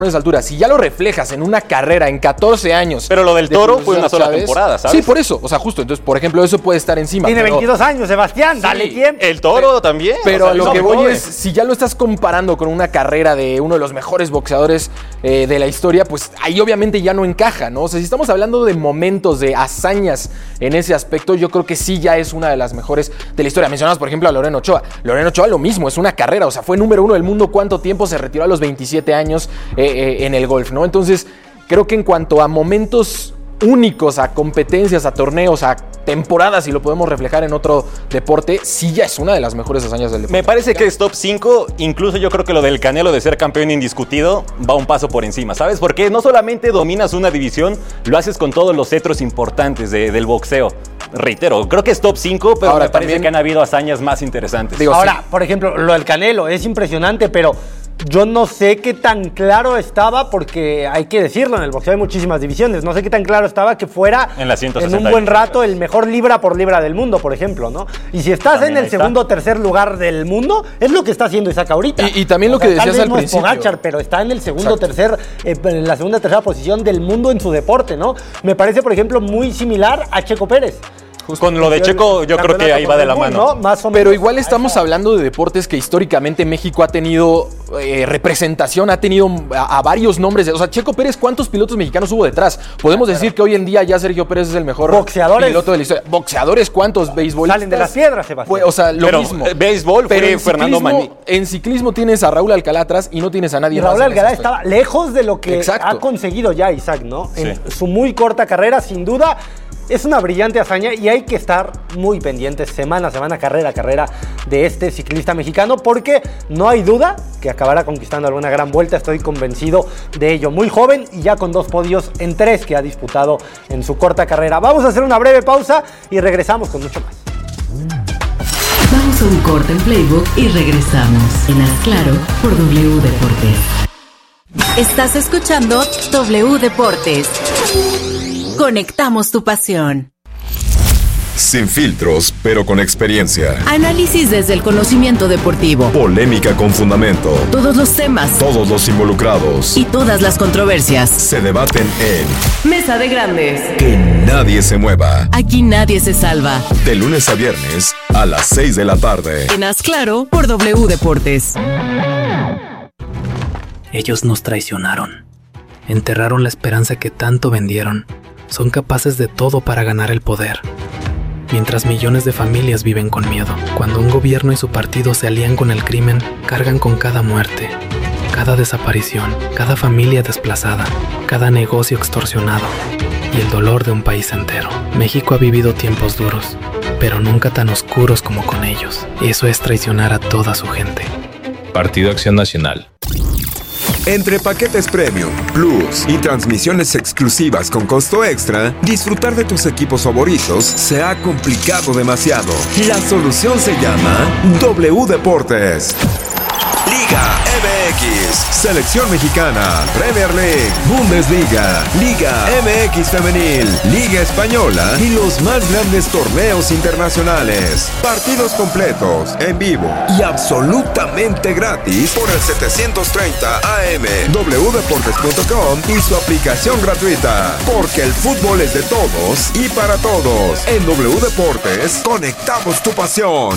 alturas, si ya lo reflejas en una carrera en 14 años. Pero lo del Toro fue una sola temporada, ¿sabes? Sí, por eso. O sea, justo. Entonces, por ejemplo, eso puede estar encima. Tiene 22 años, Sebastián. Sí, dale tiempo. El Toro también. Pero a lo que voy es, si ya lo estás comparando con una carrera de uno de los mejores boxeadores de la historia, pues ahí obviamente ya no encaja, ¿no? O sea, si estamos hablando de momentos, de hazañas en ese aspecto, yo creo que sí ya es una de las mejores de la historia. Mencionabas, por ejemplo, a Lorena Ochoa. Lorena Ochoa lo mismo, es una carrera. O sea, fue número 1 del mundo. ¿Cuánto tiempo? Se retiró a los 27 años en el golf, ¿no? Entonces, creo que en cuanto a momentos únicos, a competencias, a torneos, a temporadas, si lo podemos reflejar en otro deporte, sí ya es una de las mejores hazañas del deporte. Me parece que es top 5, incluso yo creo que lo del Canelo de ser campeón indiscutido va un paso por encima, ¿sabes? Porque no solamente dominas una división, lo haces con todos los cetros importantes del boxeo. Reitero, creo que es top 5, pero ahora me parece también que han habido hazañas más interesantes. Ahora, por ejemplo, lo del Canelo es impresionante, pero yo no sé qué tan claro estaba, porque hay que decirlo, en el boxeo hay muchísimas divisiones, no sé qué tan claro estaba que fuera en un buen rato el mejor libra por libra del mundo, por ejemplo, ¿no? Y si estás en el segundo o tercer lugar del mundo, es lo que está haciendo Isaac ahorita. Y también lo que decías al principio. Es Pogačar, pero está en el segundo tercer, en la segunda o tercera posición del mundo en su deporte, ¿no? Me parece, por ejemplo, muy similar a Checo Pérez. Con lo de Checo, yo creo que ahí va de la mano. ¿No? Más o menos. Pero igual estamos hablando de deportes que históricamente México ha tenido representación, ha tenido a varios nombres. O sea, Checo Pérez, ¿cuántos pilotos mexicanos hubo detrás? Podemos decir que hoy en día ya Sergio Pérez es el mejor piloto de la historia. ¿Boxeadores cuántos? ¿Beisbolistas? Salen de las piedras, Sebastián. O sea, lo mismo. Béisbol fue Fernando Maní. En ciclismo tienes a Raúl Alcalá atrás y no tienes a nadie más. Raúl Alcalá estaba lejos de lo que ha conseguido ya Isaac, ¿no? Sí. En su muy corta carrera, sin duda. Es una brillante hazaña y hay que estar muy pendientes semana a semana, carrera a carrera de este ciclista mexicano, porque no hay duda que acabará conquistando alguna gran vuelta, estoy convencido de ello. Muy joven y ya con 2 podios en 3 que ha disputado en su corta carrera. Vamos a hacer una breve pausa y regresamos con mucho más. Vamos a un corte en Playbook y regresamos en Haz Claro por W Deportes. Estás escuchando W Deportes. Conectamos tu pasión. Sin filtros, pero con experiencia. Análisis desde el conocimiento deportivo. Polémica con fundamento. Todos los temas. Todos los involucrados. Y todas las controversias. Se debaten en Mesa de Grandes. Que nadie se mueva. Aquí nadie se salva. De lunes a viernes a las 6 de la tarde. En Haz Claro por W Deportes. Ellos nos traicionaron. Enterraron la esperanza que tanto vendieron. Son capaces de todo para ganar el poder. Mientras millones de familias viven con miedo. Cuando un gobierno y su partido se alían con el crimen, cargan con cada muerte, cada desaparición, cada familia desplazada, cada negocio extorsionado y el dolor de un país entero. México ha vivido tiempos duros, pero nunca tan oscuros como con ellos. Eso es traicionar a toda su gente. Partido Acción Nacional. Entre paquetes Premium, Plus y transmisiones exclusivas con costo extra, disfrutar de tus equipos favoritos se ha complicado demasiado. La solución se llama W Deportes. Liga MX, Selección Mexicana, Premier League, Bundesliga, Liga MX Femenil, Liga Española y los más grandes torneos internacionales. Partidos completos, en vivo y absolutamente gratis por el 730 AM, wdeportes.com y su aplicación gratuita. Porque el fútbol es de todos y para todos. En W Deportes, conectamos tu pasión.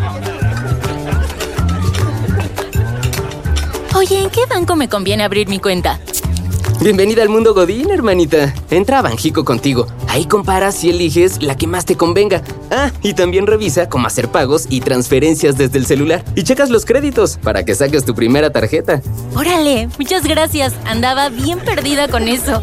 Oye, ¿en qué banco me conviene abrir mi cuenta? Bienvenida al mundo Godín, hermanita. Entra a Banjico Contigo. Ahí comparas y eliges la que más te convenga. Ah, y también revisa cómo hacer pagos y transferencias desde el celular. Y checas los créditos para que saques tu primera tarjeta. Órale, muchas gracias. Andaba bien perdida con eso.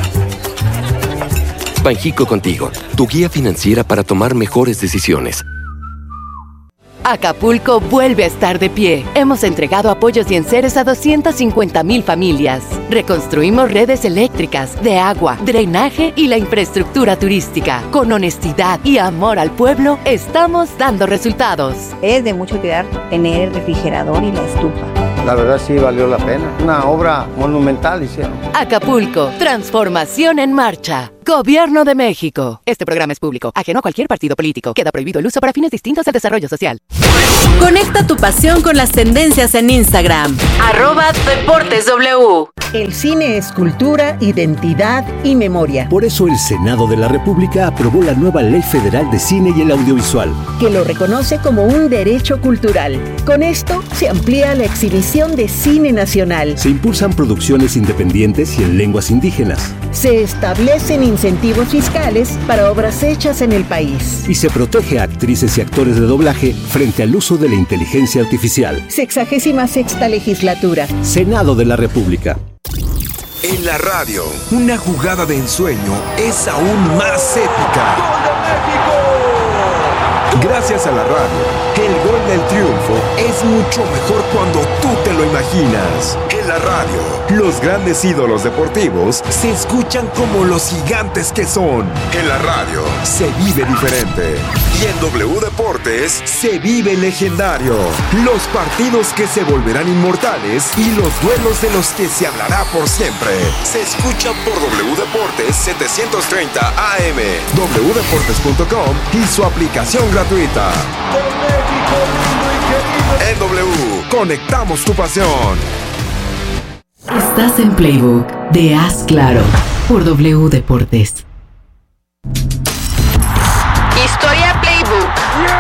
Banjico Contigo, tu guía financiera para tomar mejores decisiones. Acapulco vuelve a estar de pie. Hemos entregado apoyos y enseres a 250,000 familias. Reconstruimos redes eléctricas, de agua, drenaje y la infraestructura turística. Con honestidad y amor al pueblo, estamos dando resultados. Es de mucha utilidad tener el refrigerador y la estufa. La verdad sí valió la pena. Una obra monumental hicieron. Acapulco, transformación en marcha. Gobierno de México. Este programa es público, ajeno a cualquier partido político. Queda prohibido el uso para fines distintos al desarrollo social. Conecta tu pasión con las tendencias en Instagram. @DeportesW. El cine es cultura, identidad y memoria. Por eso el Senado de la República aprobó la nueva Ley Federal de Cine y el Audiovisual, que lo reconoce como un derecho cultural. Con esto se amplía la exhibición de cine nacional. Se impulsan producciones independientes y en lenguas indígenas. Se establecen incentivos fiscales para obras hechas en el país. Y se protege a actrices y actores de doblaje frente al uso de la inteligencia artificial. 66ª legislatura. Senado de la República. En la radio, una jugada de ensueño es aún más épica. ¡Gol de México! Gracias a la radio, el gol del triunfo es mucho mejor cuando tú te lo imaginas. En la radio, los grandes ídolos deportivos se escuchan como los gigantes que son. En la radio, se vive diferente. Y en W Deportes, se vive legendario. Los partidos que se volverán inmortales y los duelos de los que se hablará por siempre. Se escucha por W Deportes 730 AM, wdeportes.com y su aplicación gratuita. En W, conectamos tu pasión. Estás en Playbook de Haz Claro por W Deportes. Historia Playbook.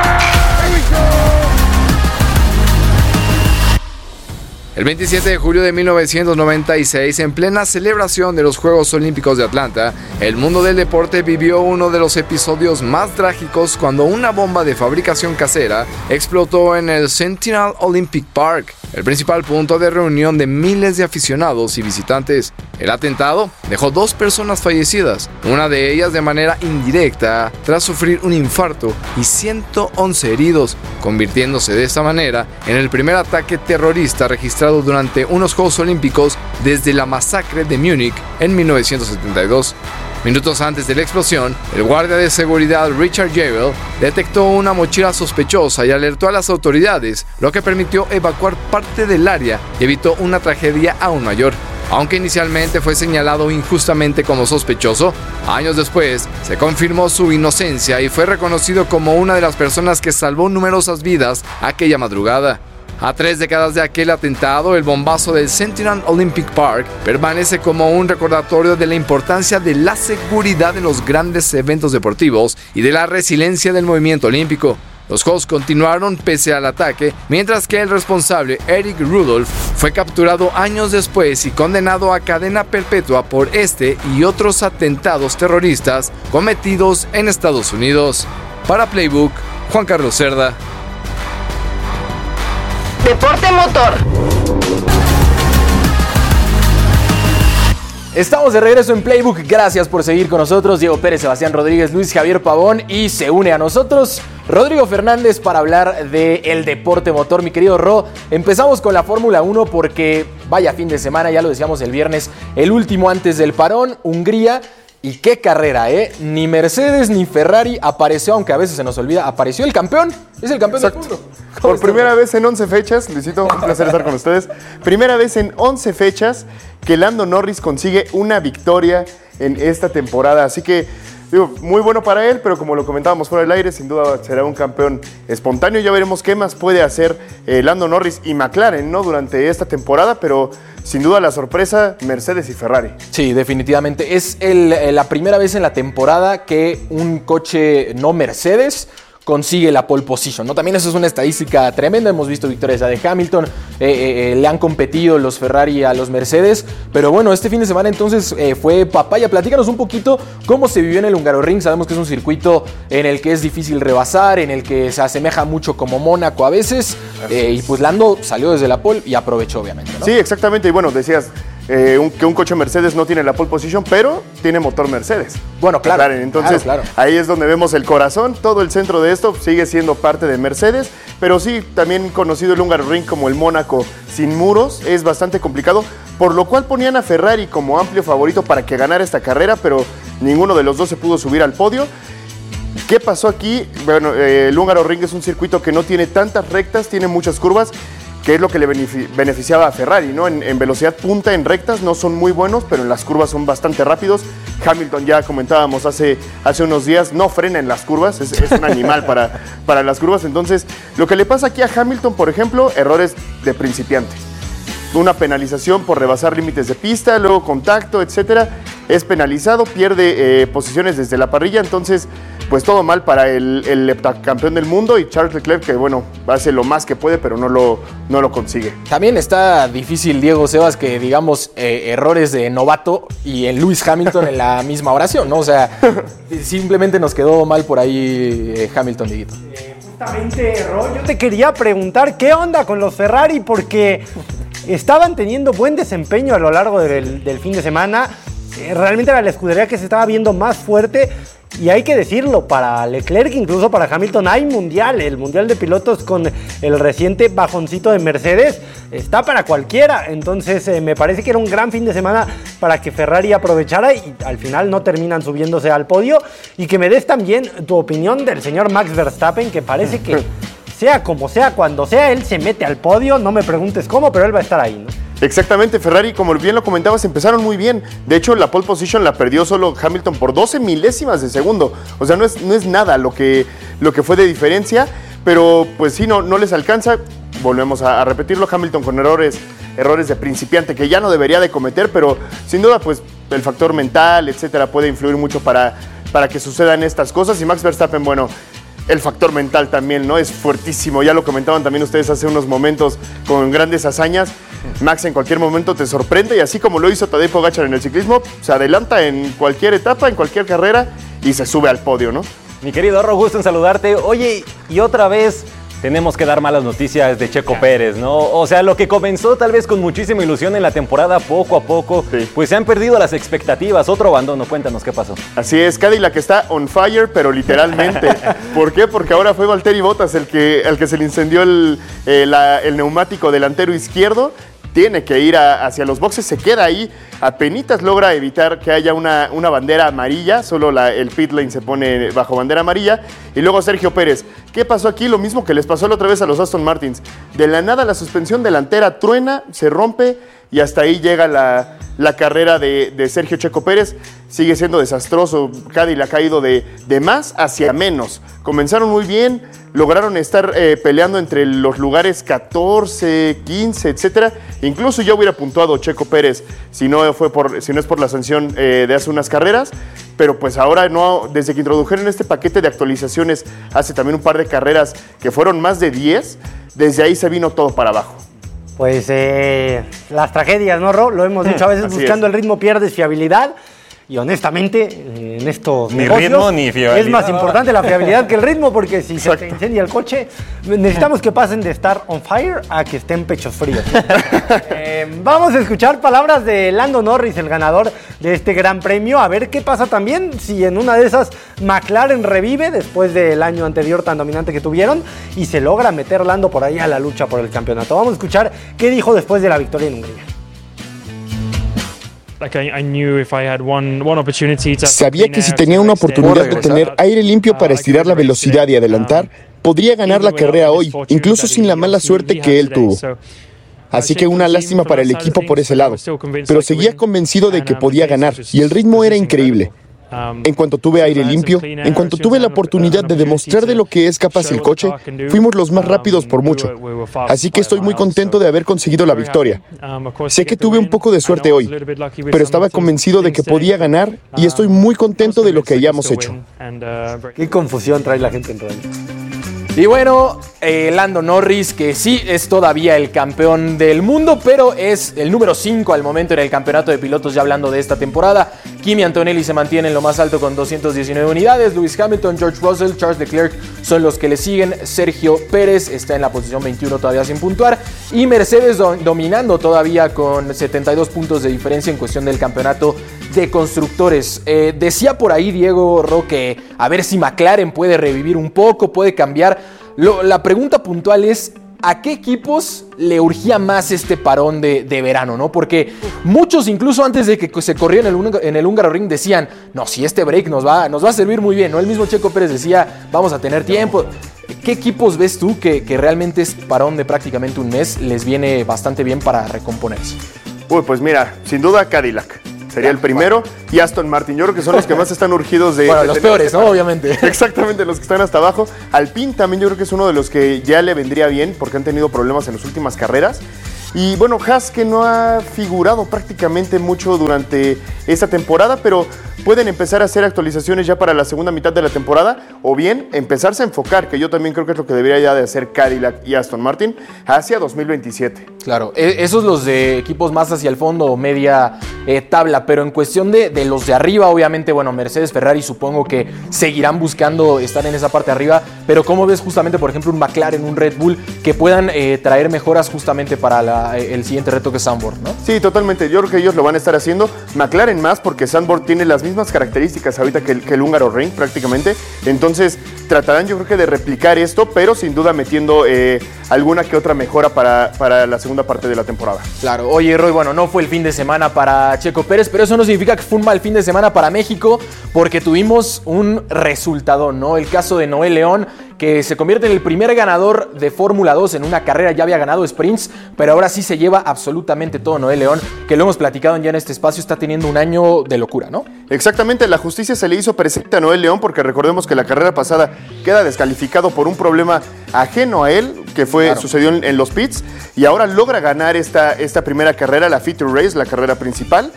El 27 de julio de 1996, en plena celebración de los Juegos Olímpicos de Atlanta, el mundo del deporte vivió uno de los episodios más trágicos cuando una bomba de fabricación casera explotó en el Sentinel Olympic Park, el principal punto de reunión de miles de aficionados y visitantes. El atentado dejó 2 personas fallecidas, una de ellas de manera indirecta tras sufrir un infarto, y 111 heridos, convirtiéndose de esta manera en el primer ataque terrorista registrado durante unos Juegos Olímpicos desde la masacre de Múnich en 1972. Minutos antes de la explosión, el guardia de seguridad Richard Jewell detectó una mochila sospechosa y alertó a las autoridades, lo que permitió evacuar parte del área y evitó una tragedia aún mayor. Aunque inicialmente fue señalado injustamente como sospechoso, años después se confirmó su inocencia y fue reconocido como una de las personas que salvó numerosas vidas aquella madrugada. A 3 décadas de aquel atentado, el bombazo del Sentinel Olympic Park permanece como un recordatorio de la importancia de la seguridad en los grandes eventos deportivos y de la resiliencia del movimiento olímpico. Los Juegos continuaron pese al ataque, mientras que el responsable, Eric Rudolph, fue capturado años después y condenado a cadena perpetua por este y otros atentados terroristas cometidos en Estados Unidos. Para Playbook, Juan Carlos Cerda. Deporte motor. Estamos de regreso en Playbook. Gracias por seguir con nosotros. Diego Pérez, Sebastián Rodríguez, Luis Javier Pavón, y se une a nosotros Rodrigo Fernández para hablar del deporte motor. Mi querido Ro, empezamos con la Fórmula 1 porque vaya fin de semana, ya lo decíamos el viernes, el último antes del parón, Hungría. Y qué carrera, ¿eh? Ni Mercedes ni Ferrari apareció, aunque a veces se nos olvida, apareció el campeón. Es el campeón del mundo. Por primera vez en 11 fechas, Luisito, un placer estar con ustedes. Primera vez en 11 fechas que Lando Norris consigue una victoria en esta temporada. Así que, digo, muy bueno para él, pero como lo comentábamos fuera del aire, sin duda será un campeón espontáneo. Ya veremos qué más puede hacer Lando Norris y McLaren, ¿no? Durante esta temporada, pero sin duda la sorpresa, Mercedes y Ferrari. Sí, definitivamente. Es la primera vez en la temporada que un coche no Mercedes consigue la pole position, ¿no? También eso es una estadística tremenda. Hemos visto victorias de Hamilton, le han competido los Ferrari a los Mercedes, pero bueno, este fin de semana entonces fue papaya. Platícanos un poquito cómo se vivió en el Hungaroring. Sabemos que es un circuito en el que es difícil rebasar, en el que se asemeja mucho como Mónaco a veces, y pues Lando salió desde la pole y aprovechó, obviamente, ¿no? Sí, exactamente, y bueno, decías que un coche Mercedes no tiene la pole position, pero tiene motor Mercedes. Bueno, claro. McLaren. Entonces, claro. Ahí es donde vemos el corazón. Todo el centro de esto sigue siendo parte de Mercedes, pero sí, también conocido el Hungaroring como el Mónaco sin muros, es bastante complicado, por lo cual ponían a Ferrari como amplio favorito para que ganara esta carrera, pero ninguno de los dos se pudo subir al podio. ¿Qué pasó aquí? Bueno, el Hungaroring es un circuito que no tiene tantas rectas, tiene muchas curvas, que es lo que le beneficiaba a Ferrari, ¿no? En velocidad punta, en rectas, no son muy buenos, pero en las curvas son bastante rápidos. Hamilton, ya comentábamos hace unos días, no frena en las curvas, es un animal para las curvas. Entonces, lo que le pasa aquí a Hamilton, por ejemplo, errores de principiante. Una penalización por rebasar límites de pista, luego contacto, etcétera. Es penalizado, pierde posiciones desde la parrilla, entonces pues todo mal para el heptacampeón del mundo y Charles Leclerc, que bueno, hace lo más que puede, pero no lo consigue. También está difícil, Diego Sebas, que digamos errores de novato y en Lewis Hamilton en la misma oración, ¿no? O sea, simplemente nos quedó mal por ahí Hamilton, Dieguito. Justamente, Ro, yo te quería preguntar qué onda con los Ferrari, porque estaban teniendo buen desempeño a lo largo del fin de semana. Realmente era la escudería que se estaba viendo más fuerte. Y hay que decirlo, para Leclerc, incluso para Hamilton, hay mundial. El mundial de pilotos con el reciente bajoncito de Mercedes está para cualquiera. Entonces me parece que era un gran fin de semana para que Ferrari aprovechara y al final no terminan subiéndose al podio. Y que me des también tu opinión del señor Max Verstappen, que parece que sea como sea, cuando sea, él se mete al podio. No me preguntes cómo, pero él va a estar ahí, ¿no? Exactamente, Ferrari, como bien lo comentabas, empezaron muy bien. De hecho, la pole position la perdió solo Hamilton por 12 milésimas de segundo. O sea, no es nada lo que fue de diferencia, pero pues sí, no les alcanza. Volvemos a repetirlo, Hamilton con errores de principiante que ya no debería de cometer, pero sin duda, pues el factor mental, etcétera, puede influir mucho para que sucedan estas cosas. Y Max Verstappen, bueno, el factor mental también, ¿no? Es fuertísimo. Ya lo comentaban también ustedes hace unos momentos con grandes hazañas. Max en cualquier momento te sorprende y así como lo hizo Tadej Pogačar en el ciclismo, se adelanta en cualquier etapa, en cualquier carrera y se sube al podio, ¿no? Mi querido Ro, gusto en saludarte. Oye, y otra vez tenemos que dar malas noticias de Checo Pérez, ¿no? O sea, lo que comenzó tal vez con muchísima ilusión en la temporada, poco a poco, pues se han perdido las expectativas. Otro abandono, cuéntanos qué pasó. Así es, Cadillac está on fire, pero literalmente. ¿Por qué? Porque ahora fue Valtteri Bottas al que se le incendió el neumático delantero izquierdo. Tiene que ir hacia los boxes, se queda ahí, apenitas logra evitar que haya una bandera amarilla, solo el pit lane se pone bajo bandera amarilla. Y luego Sergio Pérez, ¿qué pasó aquí? Lo mismo que les pasó la otra vez a los Aston Martins. De la nada la suspensión delantera truena, se rompe y hasta ahí llega la carrera de Sergio Checo Pérez. Sigue siendo desastroso, Cadillac ha ido de más hacia menos. Comenzaron muy bien, lograron estar peleando entre los lugares 14, 15, etcétera. Incluso yo hubiera puntuado Checo Pérez si no es por la sanción de hace unas carreras. Pero pues ahora no, desde que introdujeron este paquete de actualizaciones hace también un par de carreras que fueron más de 10, desde ahí se vino todo para abajo. Pues las tragedias, ¿no, Ro? Lo hemos dicho a veces, buscando el ritmo pierdes fiabilidad. Y honestamente, en estos negocios, ritmo ni fiabilidad. Es más importante la fiabilidad que el ritmo, porque si se te incendia el coche, necesitamos que pasen de estar on fire a que estén pechos fríos. Vamos a escuchar palabras de Lando Norris, el ganador de este gran premio, a ver qué pasa también, si en una de esas McLaren revive después del año anterior tan dominante que tuvieron y se logra meter Lando por ahí a la lucha por el campeonato. Vamos a escuchar qué dijo después de la victoria en Hungría. Sabía que si tenía una oportunidad de tener aire limpio para estirar la velocidad y adelantar, podría ganar la carrera hoy, incluso sin la mala suerte que él tuvo. Así que una lástima para el equipo por ese lado, pero seguía convencido de que podía ganar y el ritmo era increíble. En cuanto tuve aire limpio, en cuanto tuve la oportunidad de demostrar de lo que es capaz el coche, fuimos los más rápidos por mucho. Así que estoy muy contento de haber conseguido la victoria. Sé que tuve un poco de suerte hoy, pero estaba convencido de que podía ganar y estoy muy contento de lo que hayamos hecho. Qué confusión trae la gente en radio. Y bueno, Lando Norris, que sí es todavía el campeón del mundo, pero es el número 5 al momento en el campeonato de pilotos, ya hablando de esta temporada. Kimi Antonelli se mantiene en lo más alto con 219 unidades. Lewis Hamilton, George Russell, Charles Leclerc son los que le siguen. Sergio Pérez está en la posición 21 todavía sin puntuar. Y Mercedes dominando todavía con 72 puntos de diferencia en cuestión del campeonato de constructores. Decía por ahí Diego Roque, a ver si McLaren puede revivir un poco, puede cambiar. La pregunta puntual es, ¿a qué equipos le urgía más este parón de verano, no? Porque muchos, incluso antes de que se corriera en el Hungaroring, decían, no, si este break nos va a servir muy bien, ¿no? El mismo Checo Pérez decía, vamos a tener tiempo. ¿Qué equipos ves tú que realmente es parón de prácticamente un mes, les viene bastante bien para recomponerse? Uy, pues mira, sin duda Cadillac sería el primero, y Aston Martin. Yo creo que son los que más están urgidos de... Bueno, los peores, ¿no? Obviamente. Exactamente, los que están hasta abajo. Alpine también yo creo que es uno de los que ya le vendría bien, porque han tenido problemas en las últimas carreras. Y bueno, Haas, que no ha figurado prácticamente mucho durante esta temporada, pero pueden empezar a hacer actualizaciones ya para la segunda mitad de la temporada, o bien empezarse a enfocar, que yo también creo que es lo que debería ya de hacer Cadillac y Aston Martin, hacia 2027. Claro, esos los de equipos más hacia el fondo o media tabla, pero en cuestión de los de arriba, obviamente, bueno, Mercedes, Ferrari supongo que seguirán buscando estar en esa parte de arriba, pero ¿cómo ves justamente, por ejemplo, un McLaren, un Red Bull, que puedan traer mejoras justamente para el siguiente reto que es Zandvoort, ¿no? Sí, totalmente, yo creo que ellos lo van a estar haciendo, McLaren más, porque Zandvoort tiene las mismas características ahorita que el húngaro Ring prácticamente, entonces tratarán yo creo que de replicar esto, pero sin duda metiendo alguna que otra mejora para la segunda parte de la temporada. Claro, oye Roy, bueno, no fue el fin de semana para Checo Pérez, pero eso no significa que fue un mal fin de semana para México, porque tuvimos un resultado, ¿no? El caso de Noel León, que se convierte en el primer ganador de Fórmula 2 en una carrera, ya había ganado sprints, pero ahora sí se lleva absolutamente todo Noel León, que lo hemos platicado ya en este espacio, está teniendo un año de locura, ¿no? Exactamente, la justicia se le hizo presente a Noel León, porque recordemos que la carrera pasada queda descalificado por un problema ajeno a él, que sucedió en los pits, y ahora logra ganar esta primera carrera, la Feature Race, la carrera principal,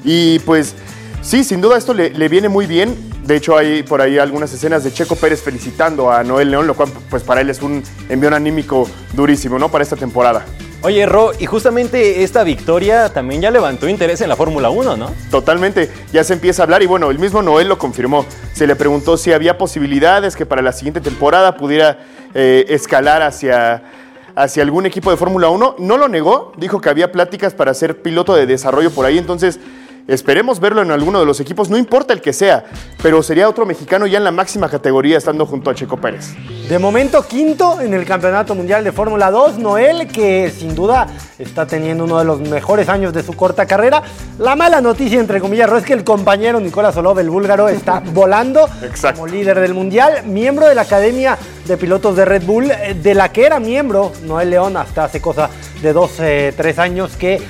y pues sí, sin duda esto le viene muy bien. De hecho, hay por ahí algunas escenas de Checo Pérez felicitando a Noel León, lo cual pues para él es un envión anímico durísimo, ¿no? Para esta temporada. Oye, Ro, y justamente esta victoria también ya levantó interés en la Fórmula 1, ¿no? Totalmente, ya se empieza a hablar y bueno, el mismo Noel lo confirmó. Se le preguntó si había posibilidades que para la siguiente temporada pudiera escalar hacia algún equipo de Fórmula 1. No lo negó, dijo que había pláticas para ser piloto de desarrollo por ahí, entonces esperemos verlo en alguno de los equipos, no importa el que sea, pero sería otro mexicano ya en la máxima categoría estando junto a Checo Pérez. De momento quinto en el Campeonato Mundial de Fórmula 2, Noel, que sin duda está teniendo uno de los mejores años de su corta carrera. La mala noticia, entre comillas, es que el compañero Nicolás Solov, el búlgaro, está volando como líder del Mundial, miembro de la Academia de Pilotos de Red Bull, de la que era miembro Noel León hasta hace cosa de 3 años, que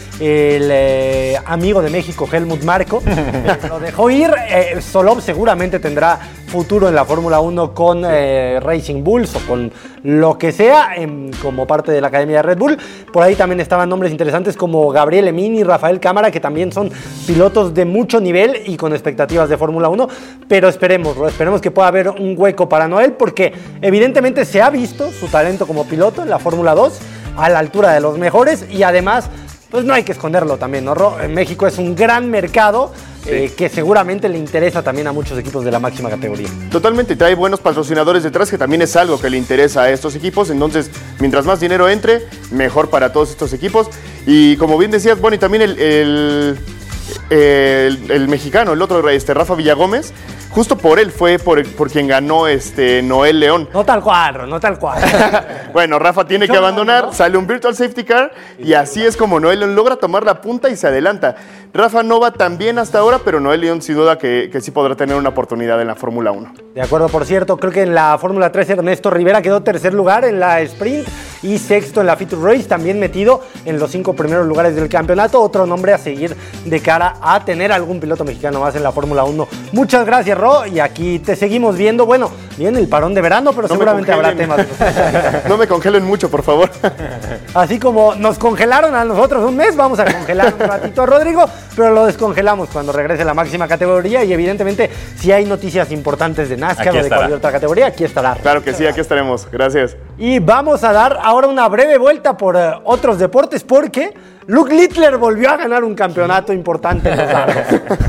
el amigo de México, Helmut Marko, lo dejó ir. Solov seguramente tendrá futuro en la Fórmula 1 con Racing Bulls o con lo que sea como parte de la Academia de Red Bull. Por ahí también estaban nombres interesantes como Gabriel Emín y Rafael Cámara, que también son pilotos de mucho nivel y con expectativas de Fórmula 1, pero esperemos que pueda haber un hueco para Noel, porque evidentemente se ha visto su talento como piloto en la Fórmula 2 a la altura de los mejores, y además pues no hay que esconderlo también, ¿no? México es un gran mercado, que seguramente le interesa también a muchos equipos de la máxima categoría. Totalmente, trae buenos patrocinadores detrás, que también es algo que le interesa a estos equipos, entonces mientras más dinero entre, mejor para todos estos equipos. Y como bien decías, bueno, y también el mexicano, el otro, Rafa Villagómez, justo por él fue por quien ganó Noel León. No tal cual. Bueno, Rafa tiene que abandonar, sale un Virtual Safety Car y así es como Noel León logra tomar la punta y se adelanta. Rafa no va tan bien hasta ahora, pero Noel León sin duda que sí podrá tener una oportunidad en la Fórmula 1. De acuerdo, por cierto, creo que en la Fórmula 3 Ernesto Rivera quedó tercer lugar en la Sprint y sexto en la Feature Race, también metido en los 5 primeros lugares del campeonato. Otro nombre a seguir de cara a tener algún piloto mexicano más en la Fórmula 1. Muchas gracias, Ro, y aquí te seguimos viendo. Bueno, viene el parón de verano, pero no seguramente habrá temas. No me congelen mucho, por favor. Así como nos congelaron a nosotros un mes, vamos a congelar un ratito a Rodrigo, pero lo descongelamos cuando regrese la máxima categoría, y evidentemente si hay noticias importantes de NASCAR o de cualquier otra categoría, aquí estará. Claro que sí, aquí estaremos. Gracias. Y vamos a dar ahora una breve vuelta por otros deportes, porque Luke Littler volvió a ganar un campeonato importante en los dardos.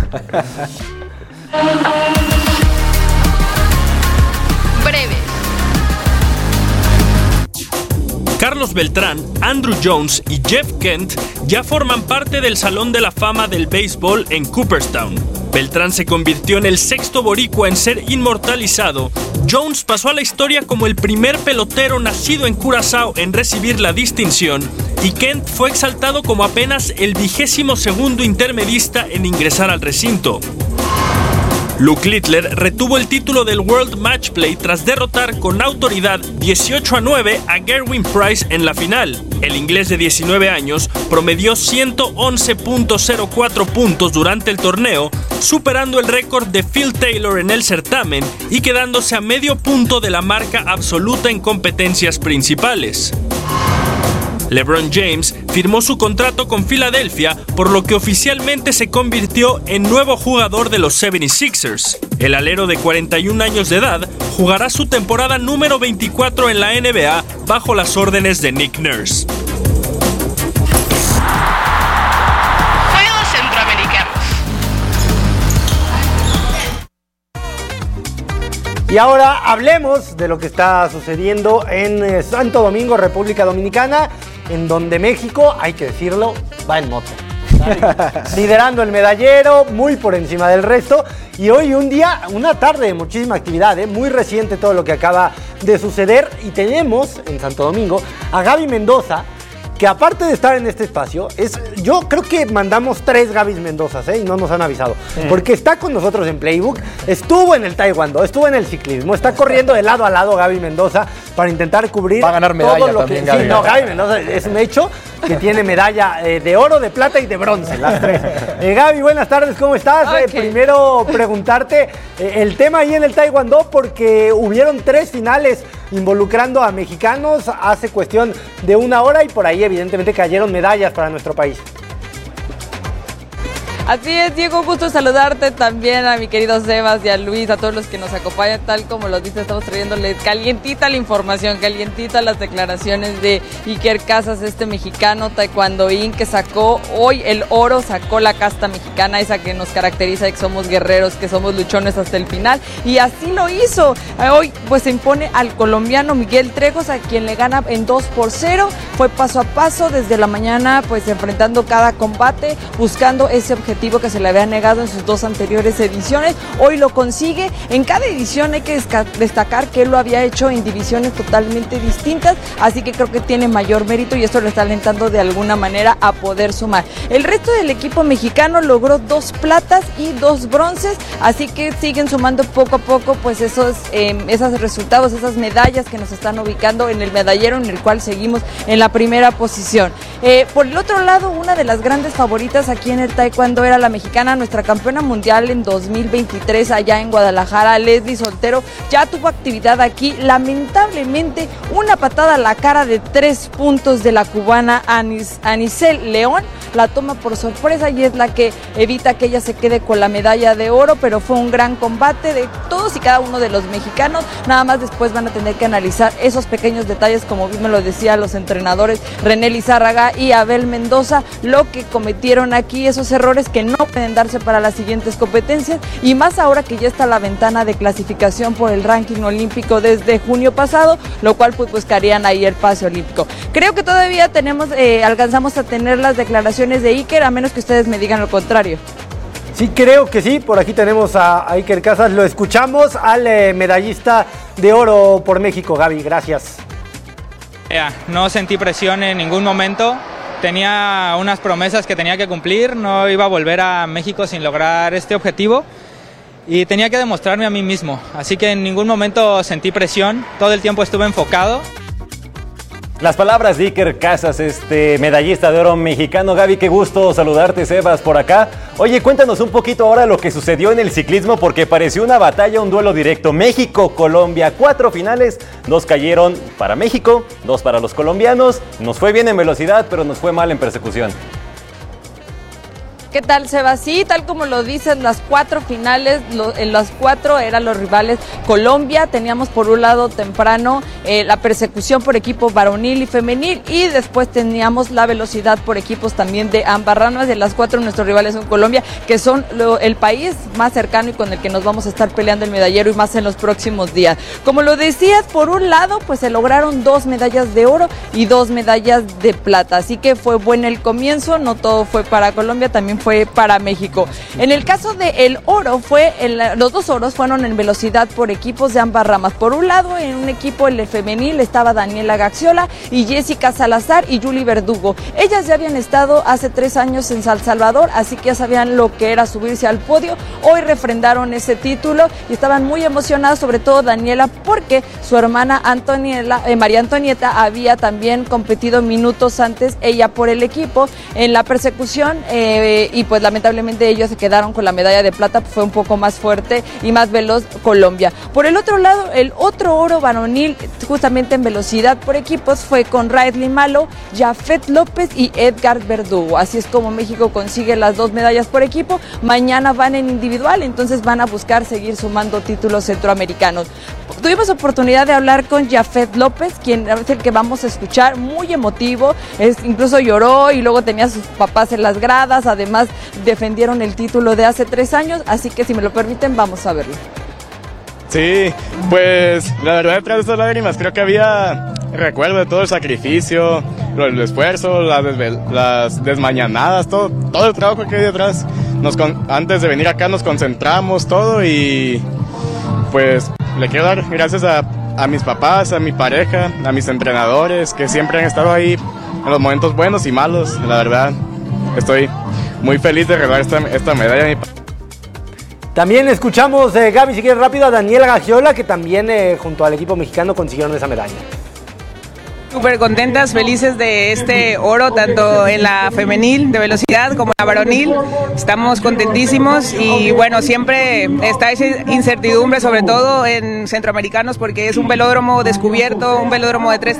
Breve. Carlos Beltrán, Andrew Jones y Jeff Kent ya forman parte del Salón de la Fama del Béisbol en Cooperstown. Beltrán se convirtió en el 6º boricua en ser inmortalizado. Jones pasó a la historia como el primer pelotero nacido en Curazao en recibir la distinción, y Kent fue exaltado como apenas el 22º intermedista en ingresar al recinto. Luke Littler retuvo el título del World Match Play tras derrotar con autoridad 18-9 a Gerwin Price en la final. El inglés de 19 años promedió 111.04 puntos durante el torneo, superando el récord de Phil Taylor en el certamen y quedándose a medio punto de la marca absoluta en competencias principales. LeBron James firmó su contrato con Filadelfia, por lo que oficialmente se convirtió en nuevo jugador de los 76ers. El alero de 41 años de edad jugará su temporada número 24 en la NBA bajo las órdenes de Nick Nurse. Juegos Centroamericanos. Y ahora hablemos de lo que está sucediendo en Santo Domingo, República Dominicana, en donde México, hay que decirlo, va en moto. Liderando el medallero, muy por encima del resto. Y hoy una tarde de muchísima actividad, muy reciente todo lo que acaba de suceder. Y tenemos en Santo Domingo a Gaby Mendoza, que aparte de estar en este espacio, yo creo que mandamos 3 Gabys Mendozas, y no nos han avisado. Porque está con nosotros en Playbook, estuvo en el taekwondo, estuvo en el ciclismo, está corriendo de lado a lado Gaby Mendoza para intentar cubrir. Va a ganar medalla todo lo también, que, Gaby. Sí, no, Gaby Mendoza es un hecho que tiene medalla de oro, de plata y de bronce, las 3. Gaby, buenas tardes, ¿cómo estás? Okay. Primero preguntarte el tema ahí en el taekwondo, porque hubieron 3 finales involucrando a mexicanos hace cuestión de 1 hora y por ahí evidentemente cayeron medallas para nuestro país. Así es, Diego, gusto saludarte también a mi querido Sebas y a Luis, a todos los que nos acompañan, tal como lo dice, estamos trayéndoles calientita la información, calientita las declaraciones de Iker Casas, este mexicano taekwondoín que sacó hoy el oro, sacó la casta mexicana, esa que nos caracteriza, de que somos guerreros, que somos luchones hasta el final, y así lo hizo. Hoy pues se impone al colombiano Miguel Trejos, a quien le gana en 2-0, fue paso a paso desde la mañana, pues enfrentando cada combate, buscando ese objetivo que se le había negado en sus 2 anteriores ediciones. Hoy lo consigue. En cada edición hay que destacar que él lo había hecho en divisiones totalmente distintas, así que creo que tiene mayor mérito y esto le está alentando de alguna manera a poder sumar. El resto del equipo mexicano logró 2 platas y 2 bronces, así que siguen sumando poco a poco pues esos resultados, esas medallas que nos están ubicando en el medallero, en el cual seguimos en la primera posición. Por el otro lado, una de las grandes favoritas aquí en el taekwondo era la mexicana, nuestra campeona mundial en 2023 allá en Guadalajara, Leslie Soltero, ya tuvo actividad aquí. Lamentablemente, una patada a la cara de 3 puntos de la cubana Anicel León la toma por sorpresa y es la que evita que ella se quede con la medalla de oro, pero fue un gran combate de todos y cada uno de los mexicanos. Nada más después van a tener que analizar esos pequeños detalles, como bien me lo decían los entrenadores René Lizárraga y Abel Mendoza, lo que cometieron aquí, esos errores que no pueden darse para las siguientes competencias, y más ahora que ya está la ventana de clasificación por el ranking olímpico desde junio pasado, lo cual pues buscarían ahí el pase olímpico. Creo que todavía alcanzamos a tener las declaraciones de Iker, a menos que ustedes me digan lo contrario. Sí, creo que sí. Por aquí tenemos a Iker Casas. Lo escuchamos al medallista de oro por México. Gaby, gracias. No sentí presión en ningún momento. Tenía unas promesas que tenía que cumplir. No iba a volver a México sin lograr este objetivo. Y tenía que demostrarme a mí mismo. Así que en ningún momento sentí presión. Todo el tiempo estuve enfocado. Las palabras de Iker Casas, medallista de oro mexicano. Gaby, qué gusto saludarte, Sebas, por acá. Oye, cuéntanos un poquito ahora lo que sucedió en el ciclismo, porque pareció una batalla, un duelo directo. México-Colombia, 4 finales, 2 cayeron para México, 2 para los colombianos. Nos fue bien en velocidad, pero nos fue mal en persecución. ¿Qué tal, Sebas? Sí, tal como lo dicen, las 4 finales, en las 4 eran los rivales Colombia. Teníamos por un lado temprano la persecución por equipo varonil y femenil, y después teníamos la velocidad por equipos también de ambas ramas. De las 4 nuestros rivales son Colombia, que son el país más cercano y con el que nos vamos a estar peleando el medallero, y más en los próximos días. Como lo decías, por un lado pues se lograron 2 medallas de oro y 2 medallas de plata, así que fue bueno el comienzo. No todo fue para Colombia, también también fue para México. En el caso del oro, los 2 oros fueron en velocidad por equipos de ambas ramas. Por un lado, en un equipo, el femenil, estaba Daniela Gaxiola y Jessica Salazar y Julie Verdugo. Ellas ya habían estado hace 3 años en San Salvador, así que ya sabían lo que era subirse al podio. Hoy refrendaron ese título y estaban muy emocionadas, sobre todo Daniela, porque su hermana María Antonieta había también competido minutos antes, ella por el equipo, en la persecución, y pues lamentablemente ellos se quedaron con la medalla de plata. Fue un poco más fuerte y más veloz Colombia. Por el otro lado, el otro oro varonil, justamente en velocidad por equipos, fue con Riley Malo, Jafet López y Edgar Verdugo. Así es como México consigue las 2 medallas por equipo. Mañana van en individual, entonces van a buscar seguir sumando títulos centroamericanos. Tuvimos oportunidad de hablar con Jafet López, quien es el que vamos a escuchar, muy emotivo, incluso lloró y luego tenía a sus papás en las gradas. Además, defendieron el título de hace 3 años, así que si me lo permiten, vamos a verlo. Sí, pues la verdad, detrás de estas lágrimas creo que había recuerdo de todo el sacrificio, el esfuerzo, las desmañanadas, todo el trabajo que hay detrás. Antes de venir acá nos concentramos todo y pues le quiero dar gracias a mis papás, a mi pareja, a mis entrenadores que siempre han estado ahí en los momentos buenos y malos. La verdad, estoy muy feliz de regalar esta medalla. También escuchamos, Gaby, si quieres rápido, a Daniela Gaxiola, que también junto al equipo mexicano consiguieron esa medalla. Súper contentas, felices de este oro, tanto en la femenil de velocidad como en la varonil. Estamos contentísimos y bueno, siempre está esa incertidumbre, sobre todo en centroamericanos, porque es un velódromo descubierto, un velódromo de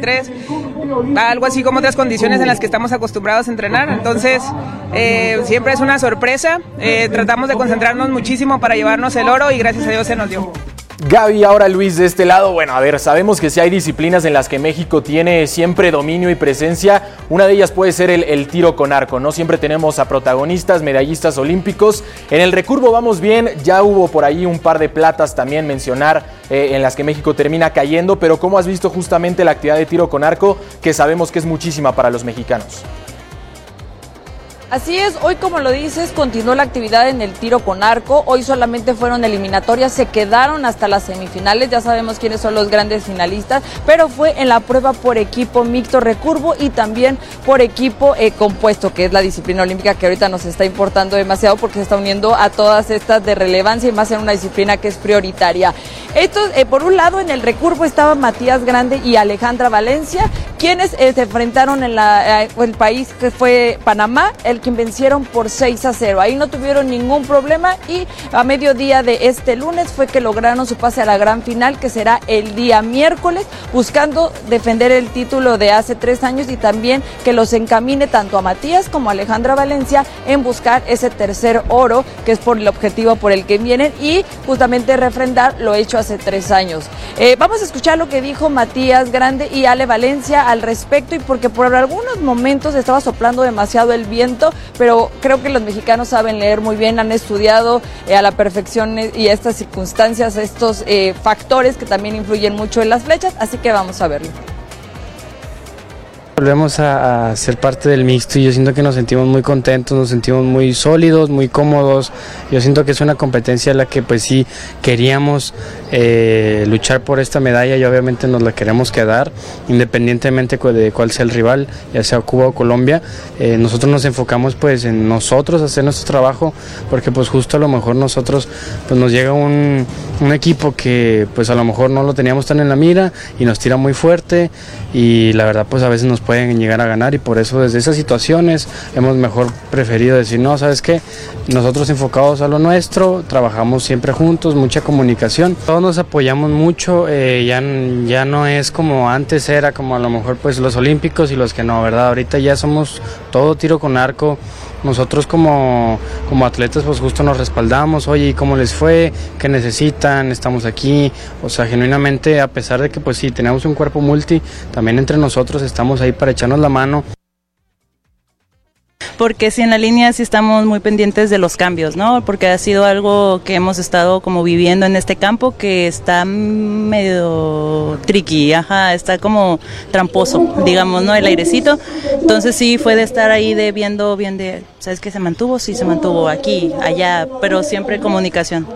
3:33, algo así como otras condiciones en las que estamos acostumbrados a entrenar. Entonces, siempre es una sorpresa. Tratamos de concentrarnos muchísimo para llevarnos el oro y gracias a Dios se nos dio. Gaby, ahora Luis, de este lado, bueno, a ver, sabemos que sí hay disciplinas en las que México tiene siempre dominio y presencia. Una de ellas puede ser el tiro con arco, ¿no? Siempre tenemos a protagonistas, medallistas olímpicos. En el recurvo vamos bien, ya hubo por ahí un par de platas también mencionar en las que México termina cayendo, pero ¿cómo has visto justamente la actividad de tiro con arco, que sabemos que es muchísima para los mexicanos? Así es, hoy como lo dices, continuó la actividad en el tiro con arco. Hoy solamente fueron eliminatorias, se quedaron hasta las semifinales, ya sabemos quiénes son los grandes finalistas, pero fue en la prueba por equipo mixto recurvo y también por equipo compuesto, que es la disciplina olímpica que ahorita nos está importando demasiado porque se está uniendo a todas estas de relevancia y más en una disciplina que es prioritaria. Esto, por un lado, en el recurvo estaban Matías Grande y Alejandra Valencia, quienes se enfrentaron en el país que fue Panamá, el quien vencieron por 6-0. Ahí no tuvieron ningún problema y a mediodía de este lunes fue que lograron su pase a la gran final, que será el día miércoles, buscando defender el título de hace 3 años y también que los encamine tanto a Matías como a Alejandra Valencia en buscar ese tercer oro, que es por el objetivo por el que vienen y justamente refrendar lo hecho hace 3 años. Vamos a escuchar lo que dijo Matías Grande y Ale Valencia al respecto, y porque por algunos momentos estaba soplando demasiado el viento, pero creo que los mexicanos saben leer muy bien, han estudiado a la perfección y estas circunstancias, estos factores que también influyen mucho en las flechas, así que vamos a verlo. Volvemos a ser parte del mixto y yo siento que nos sentimos muy contentos, nos sentimos muy sólidos, muy cómodos. Yo siento que es una competencia en la que pues sí queríamos luchar por esta medalla y obviamente nos la queremos quedar, independientemente de cuál sea el rival, ya sea Cuba o Colombia. Nosotros nos enfocamos pues en nosotros, hacer nuestro trabajo, porque pues justo a lo mejor nosotros pues nos llega un equipo que pues a lo mejor no lo teníamos tan en la mira y nos tira muy fuerte y la verdad pues a veces nos pueden llegar a ganar y por eso desde esas situaciones hemos mejor preferido decir no, ¿sabes qué? Nosotros enfocados a lo nuestro, trabajamos siempre juntos, mucha comunicación, todos nos apoyamos mucho, ya no es como antes era, como a lo mejor pues los olímpicos y los que no, ¿verdad? Ahorita ya somos todo tiro con arco. Nosotros como atletas pues justo nos respaldamos, oye, ¿y cómo les fue? ¿Qué necesitan? Estamos aquí, o sea, genuinamente, a pesar de que pues sí, tenemos un cuerpo multi, también entre nosotros estamos ahí para echarnos la mano. porque sí, en la línea sí estamos muy pendientes de los cambios, ¿no? Porque ha sido algo que hemos estado como viviendo en este campo que está medio tricky, está como tramposo, digamos, ¿no? El airecito. Entonces sí fue de estar ahí de viendo bien de, ¿sabes qué? Se mantuvo, sí se mantuvo aquí, allá, pero siempre comunicación.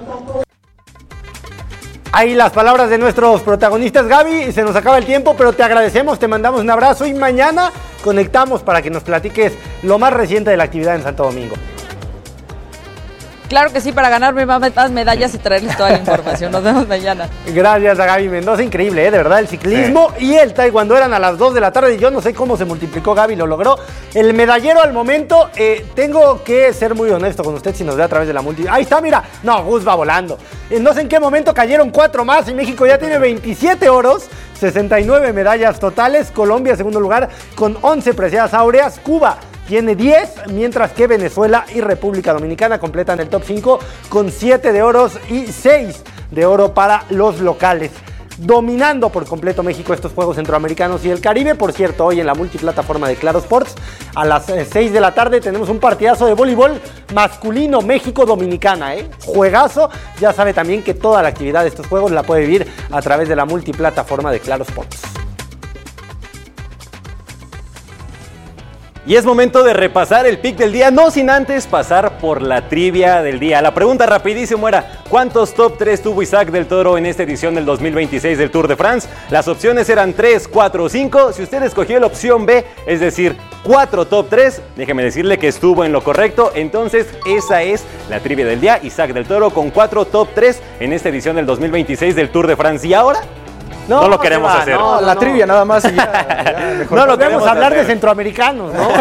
Ahí las palabras de nuestros protagonistas, Gaby. Se nos acaba el tiempo, pero te agradecemos, te mandamos un abrazo y mañana conectamos para que nos platiques lo más reciente de la actividad en Santo Domingo. Claro que sí, para ganarme más medallas y traerles toda la información. Nos vemos mañana. Gracias a Gaby Mendoza, increíble, de verdad, el ciclismo y el taekwondo eran a las 2 de la tarde y yo no sé cómo se multiplicó, Gaby lo logró. El medallero al momento, tengo que ser muy honesto con usted si nos ve a través de la multi. Ahí está, mira, no, Gus va volando. No sé en qué momento cayeron 4 más y México ya tiene 27 oros, 69 medallas totales, Colombia segundo lugar con 11 preseas áureas, Cuba tiene 10, mientras que Venezuela y República Dominicana completan el top 5 con 7 de oros y 6 de oro para los locales. Dominando por completo México estos Juegos Centroamericanos y el Caribe. Por cierto, hoy en la multiplataforma de Claro Sports, a las 6 de la tarde tenemos un partidazo de voleibol masculino México-Dominicana, Juegazo. Ya sabe también que toda la actividad de estos Juegos la puede vivir a través de la multiplataforma de Claro Sports. Y es momento de repasar el pick del día, no sin antes pasar por la trivia del día. La pregunta rapidísimo era, ¿cuántos top 3 tuvo Isaac del Toro en esta edición del 2026 del Tour de France? Las opciones eran 3, 4 o 5. Si usted escogió la opción B, es decir, 4 top 3, déjeme decirle que estuvo en lo correcto. Entonces, esa es la trivia del día. Isaac del Toro con 4 top 3 en esta edición del 2026 del Tour de France. ¿Y ahora? No lo queremos hacer. No, la trivia nada más. Y ya mejor no lo queremos hablar de centroamericanos, ¿no?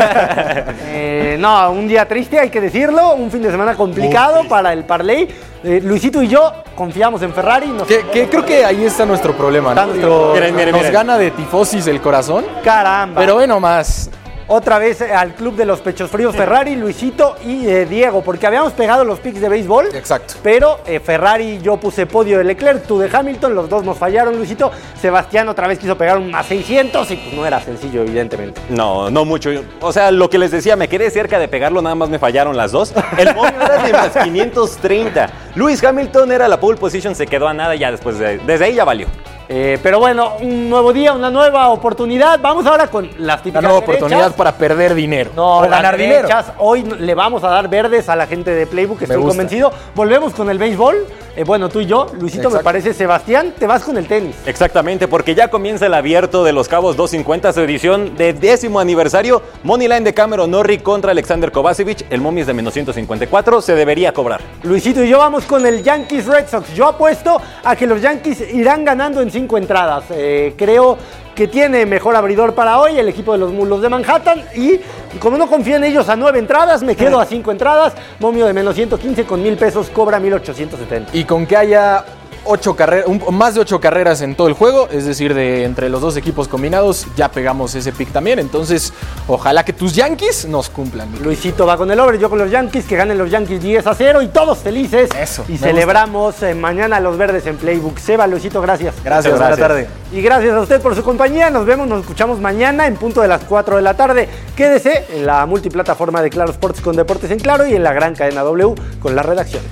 No, un día triste, hay que decirlo. Un fin de semana complicado para el parlay. Luisito y yo confiamos en Ferrari. Creo que ahí está nuestro problema, ¿no? Miren. Nos gana de tifosis el corazón. Caramba. Pero bueno, más. Otra vez al club de los pechos fríos Ferrari, Luisito y Diego, porque habíamos pegado los picks de béisbol. Exacto. Pero Ferrari, yo puse podio de Leclerc, tú de Hamilton, los dos nos fallaron, Luisito. Sebastián otra vez quiso pegar un más 600 y pues no era sencillo, evidentemente. No mucho. O sea, lo que les decía, me quedé cerca de pegarlo, nada más me fallaron las dos. El momio era de más 530. Lewis Hamilton era la pole position, se quedó a nada y ya después desde ahí ya valió. Pero bueno, un nuevo día, una nueva oportunidad. Vamos ahora con las típicas nueva oportunidad para perder dinero. No, ganar dinero. Hoy le vamos a dar verdes a la gente de Playbook, estoy convencido. Volvemos con el béisbol. Bueno, tú y yo, Luisito, me parece. Sebastián, te vas con el tenis. Exactamente, porque ya comienza el abierto de Los Cabos 250, su edición de 10º aniversario. Moneyline de Cameron Norrie contra Alexander Kovacevic. El momio es de menos 154, se debería cobrar. Luisito y yo vamos con el Yankees Red Sox. Yo apuesto a que los Yankees irán ganando en 5 entradas. Creo que tiene mejor abridor para hoy el equipo de los Mulos de Manhattan y como no confío en ellos a 9 entradas, me quedo a 5 entradas, momio de menos 115 con $1,000, cobra 1,870. Y con que haya 8 carreras, más de 8 carreras en todo el juego, es decir, de entre los dos equipos combinados, ya pegamos ese pick también. Entonces, ojalá que tus Yankees nos cumplan. Luisito va con el over, yo con los Yankees, que ganen los Yankees 10-0 y todos felices. Eso. Y celebramos mañana los verdes en Playbook. Seba, Luisito, gracias. Gracias, buena tarde. Y gracias a usted por su compañía. Nos vemos, nos escuchamos mañana en punto de las 4 de la tarde. Quédese en la multiplataforma de Claro Sports con Deportes en Claro y en la gran cadena W con las redacciones.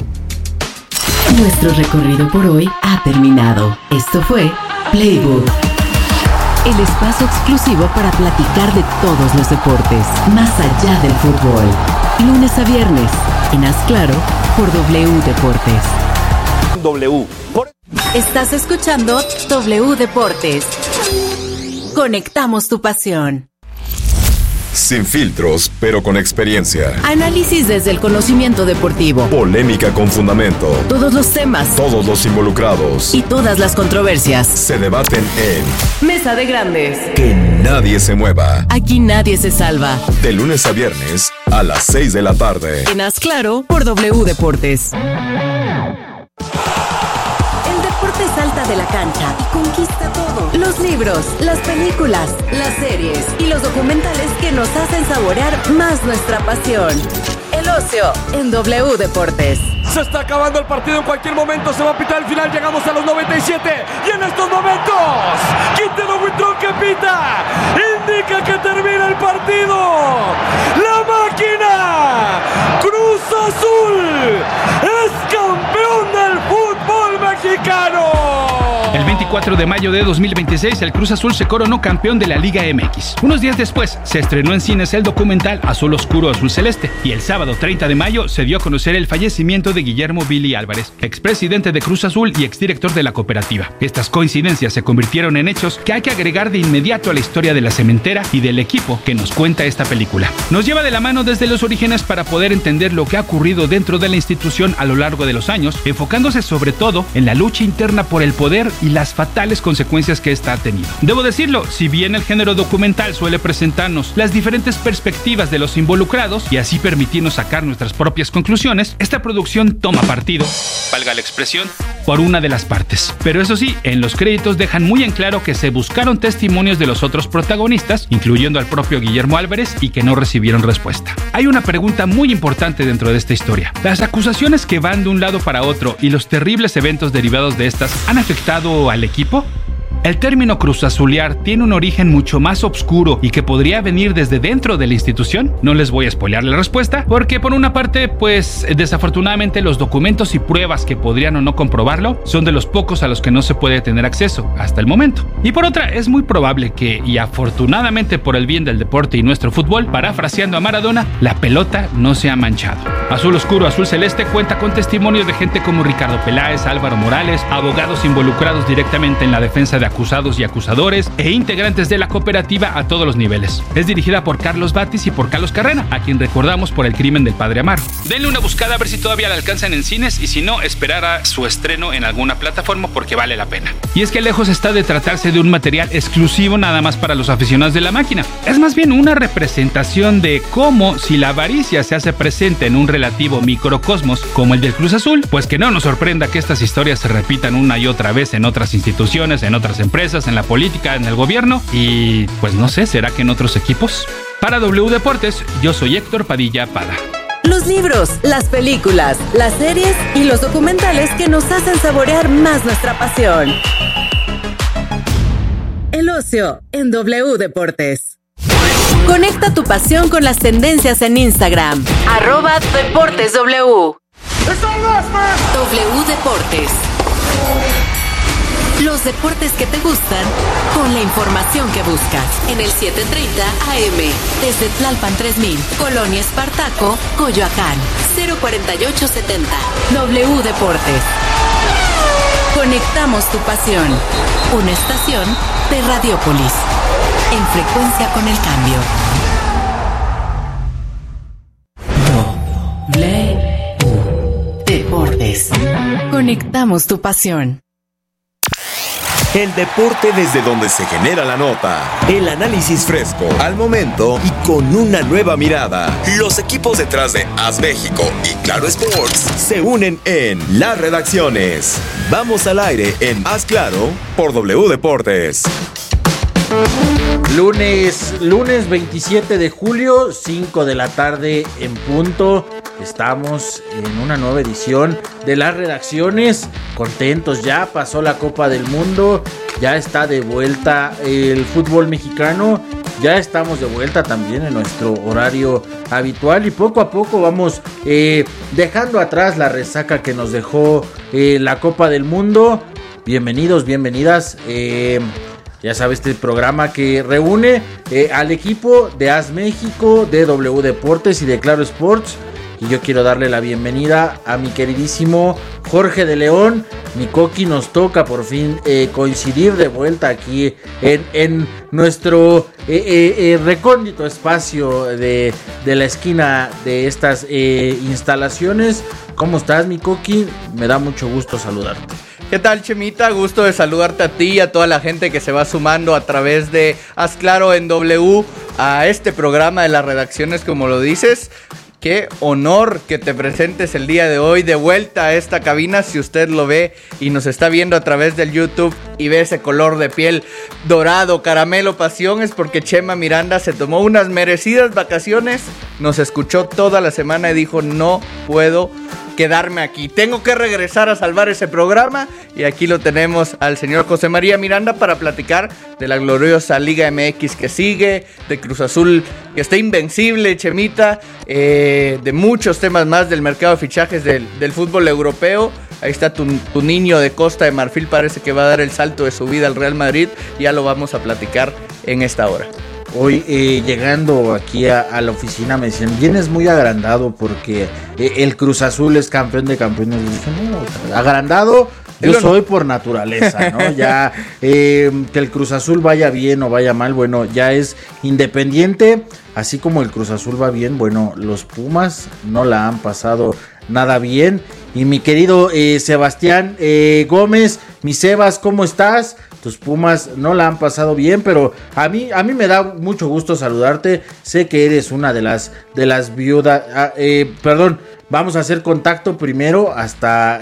Nuestro recorrido por hoy ha terminado. Esto fue Playbook, el espacio exclusivo para platicar de todos los deportes, más allá del fútbol. Lunes a viernes, en Haz Claro, por W Deportes. Estás escuchando W Deportes. Conectamos tu pasión. Sin filtros, pero con experiencia. Análisis desde el conocimiento deportivo. Polémica con fundamento. Todos los temas. Todos los involucrados. Y todas las controversias. Se debaten en Mesa de Grandes. Que nadie se mueva. Aquí nadie se salva. De lunes a viernes a las 6 de la tarde. En Haz Claro por W Deportes. Salta de la cancha y conquista todo. Los libros, las películas, las series y los documentales que nos hacen saborear más nuestra pasión. El ocio en W Deportes. Se está acabando el partido, en cualquier momento se va a pitar el final, llegamos a los 97 y en estos momentos Quintero Huitrón que pita, indica que termina el partido. La máquina Cruz Azul es campeón del fútbol mexicano. El 24 de mayo de 2026, el Cruz Azul se coronó campeón de la Liga MX. Unos días después, se estrenó en cines el documental Azul Oscuro, Azul Celeste. Y el sábado 30 de mayo se dio a conocer el fallecimiento de Guillermo Billy Álvarez, expresidente de Cruz Azul y exdirector de la cooperativa. Estas coincidencias se convirtieron en hechos que hay que agregar de inmediato a la historia de la cementera y del equipo que nos cuenta esta película. Nos lleva de la mano desde los orígenes para poder entender lo que ha ocurrido dentro de la institución a lo largo de los años, enfocándose sobre todo en la lucha interna por el poder y las fatales consecuencias que esta ha tenido. Debo decirlo, si bien el género documental suele presentarnos las diferentes perspectivas de los involucrados y así permitirnos sacar nuestras propias conclusiones, esta producción toma partido, valga la expresión, por una de las partes. Pero eso sí, en los créditos dejan muy en claro que se buscaron testimonios de los otros protagonistas, incluyendo al propio Guillermo Álvarez, y que no recibieron respuesta. Hay una pregunta muy importante dentro de esta historia. ¿Las acusaciones que van de un lado para otro y los terribles eventos derivados de estas han afectado al equipo? El término cruzazulear tiene un origen mucho más oscuro y que podría venir desde dentro de la institución. No les voy a spoilear la respuesta, porque por una parte, pues desafortunadamente los documentos y pruebas que podrían o no comprobarlo son de los pocos a los que no se puede tener acceso hasta el momento. Y por otra, es muy probable que, y afortunadamente por el bien del deporte y nuestro fútbol, parafraseando a Maradona, la pelota no se ha manchado. Azul Oscuro, Azul Celeste cuenta con testimonios de gente como Ricardo Peláez, Álvaro Morales, abogados involucrados directamente en la defensa de acusados y acusadores e integrantes de la cooperativa a todos los niveles. Es dirigida por Carlos Batis y por Carlos Carrera, a quien recordamos por El crimen del padre Amaro. Denle una buscada a ver si todavía la alcanzan en cines y si no, esperar a su estreno en alguna plataforma porque vale la pena. Y es que lejos está de tratarse de un material exclusivo nada más para los aficionados de la máquina. Es más bien una representación de cómo, si la avaricia se hace presente en un relativo microcosmos como el del Cruz Azul, pues que no nos sorprenda que estas historias se repitan una y otra vez en otras instituciones, en otras empresas, en la política, en el gobierno y pues no sé, ¿será que en otros equipos? Para W Deportes, yo soy Héctor Padilla Pada. Los libros, las películas, las series y los documentales que nos hacen saborear más nuestra pasión. El ocio en W Deportes. Conecta tu pasión con las tendencias en Instagram. @DeportesW. W Deportes. Los deportes que te gustan con la información que buscas. En el 730 AM. Desde Tlalpan 3000, Colonia Espartaco, Coyoacán. 04870. W Deportes. Conectamos tu pasión. Una estación de Radiópolis. En frecuencia con el cambio. W Deportes. Conectamos tu pasión. El deporte desde donde se genera la nota. El análisis fresco, al momento y con una nueva mirada. Los equipos detrás de AS México y Claro Sports se unen en las redacciones. Vamos al aire en Haz Claro por W Deportes. Lunes 27 de julio, 5 de la tarde en punto. Estamos en una nueva edición de las redacciones. Contentos, ya pasó la Copa del Mundo, ya está de vuelta el fútbol mexicano, ya estamos de vuelta también en nuestro horario habitual y poco a poco vamos dejando atrás la resaca que nos dejó la Copa del Mundo. Bienvenidos, bienvenidas. Ya sabes, este programa que reúne al equipo de AS México, de W Deportes y de Claro Sports. Y yo quiero darle la bienvenida a mi queridísimo Jorge de León. Mi Coqui, nos toca por fin coincidir de vuelta aquí en nuestro recóndito espacio de la esquina de estas instalaciones. ¿Cómo estás, mi Coqui? Me da mucho gusto saludarte. ¿Qué tal, Chemita? Gusto de saludarte a ti y a toda la gente que se va sumando a través de Haz Claro en W a este programa de las redacciones, como lo dices. qué honor que te presentes el día de hoy de vuelta a esta cabina. Si usted lo ve y nos está viendo a través del YouTube y ve ese color de piel dorado, caramelo, pasión, es porque Chema Miranda se tomó unas merecidas vacaciones, nos escuchó toda la semana y dijo: no puedo quedarme aquí, tengo que regresar a salvar ese programa. Y aquí lo tenemos al señor José María Miranda para platicar de la gloriosa Liga MX que sigue, de Cruz Azul que está invencible, Chemita, de muchos temas más del mercado de fichajes del fútbol europeo. Ahí está tu niño de Costa de Marfil, parece que va a dar el salto de su vida al Real Madrid. Ya lo vamos a platicar en esta hora. Hoy llegando aquí a la oficina me decían: vienes muy agrandado porque el Cruz Azul es campeón de campeones. Y dije: no, agrandado yo soy por naturaleza, ¿no? Ya que el Cruz Azul vaya bien o vaya mal, bueno, ya es independiente. Así como el Cruz Azul va bien, bueno, los Pumas no la han pasado nada bien. Y mi querido Sebastián Gómez, mi Sebas, ¿cómo estás? Tus Pumas no la han pasado bien, pero a mí me da mucho gusto saludarte. Sé que eres una de las viudas. Perdón, vamos a hacer contacto primero hasta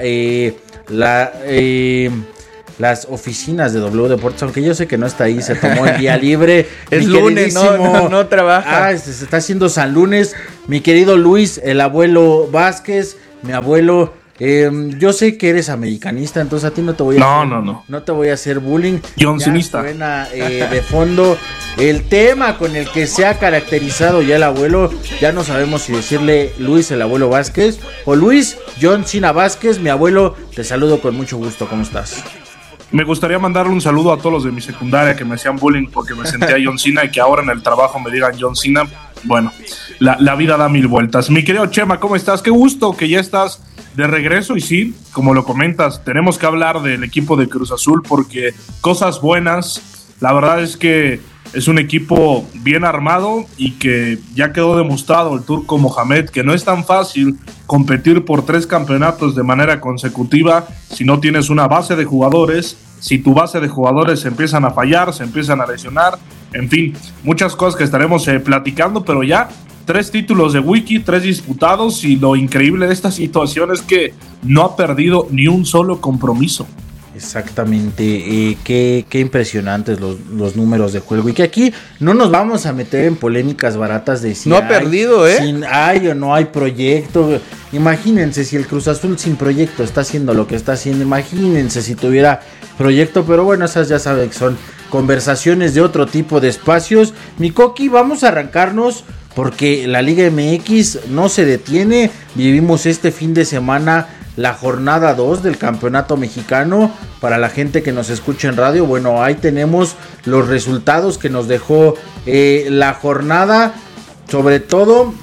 las oficinas de W Deportes, aunque yo sé que no está ahí, se tomó el día libre. Es lunes, no trabaja. Se está haciendo San Lunes. Mi querido Luis, el abuelo Vázquez, mi abuelo. Yo sé que eres americanista, entonces a ti no te voy a no te voy a hacer bullying. Johnsonista. Suena de fondo el tema con el que se ha caracterizado ya el abuelo. Ya no sabemos si decirle Luis el abuelo Vázquez o Luis John Cena Vázquez. Mi abuelo, te saludo con mucho gusto. ¿Cómo estás? Me gustaría mandarle un saludo a todos los de mi secundaria que me hacían bullying porque me sentía John Cena, y que ahora en el trabajo me digan John Cena. Bueno, la vida da mil vueltas. Mi querido Chema, ¿cómo estás? Qué gusto que ya estás de regreso. Y sí, como lo comentas, tenemos que hablar del equipo de Cruz Azul porque cosas buenas. La verdad es que es un equipo bien armado y que ya quedó demostrado el Turco Mohamed que no es tan fácil competir por 3 campeonatos de manera consecutiva si no tienes una base de jugadores, si tu base de jugadores se empiezan a fallar, se empiezan a lesionar, en fin, muchas cosas que estaremos platicando, pero ya 3 títulos de Wiki, 3 disputados, y lo increíble de esta situación es que no ha perdido ni un solo compromiso. Exactamente, qué impresionantes los números de juego, y que aquí no nos vamos a meter en polémicas baratas de si no ha perdido, hay o no hay proyecto. Imagínense si el Cruz Azul sin proyecto está haciendo lo que está haciendo, imagínense si tuviera proyecto, pero bueno, esas ya saben que son conversaciones de otro tipo de espacios. Mi Coqui, vamos a arrancarnos porque la Liga MX no se detiene. Vivimos este fin de semana la jornada 2 del campeonato mexicano. Para la gente que nos escucha en radio, bueno, ahí tenemos los resultados que nos dejó la jornada, sobre todo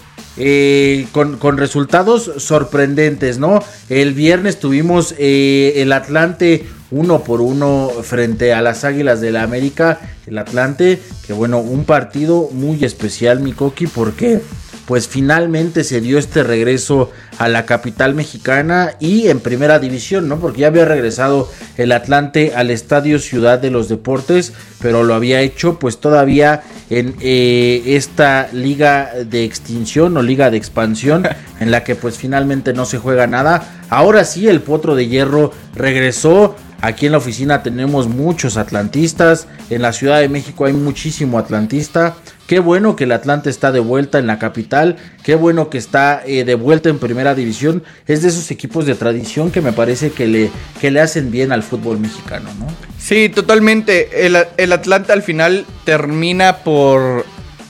con resultados sorprendentes, ¿no? El viernes tuvimos el Atlante 1-1 frente a las Águilas de la América. El Atlante, que bueno, un partido muy especial, mi Coqui, porque pues finalmente se dio este regreso a la capital mexicana y en primera división, ¿no? Porque ya había regresado el Atlante al Estadio Ciudad de los Deportes, pero lo había hecho pues todavía en esta liga de extinción o liga de expansión, en la que pues finalmente no se juega nada. Ahora sí, el Potro de Hierro regresó. Aquí en la oficina tenemos muchos atlantistas, en la Ciudad de México hay muchísimo atlantista. Qué bueno que el Atlante está de vuelta en la capital, qué bueno que está de vuelta en primera división. Es de esos equipos de tradición que me parece que le hacen bien al fútbol mexicano, ¿no? Sí, totalmente. El Atlante al final termina por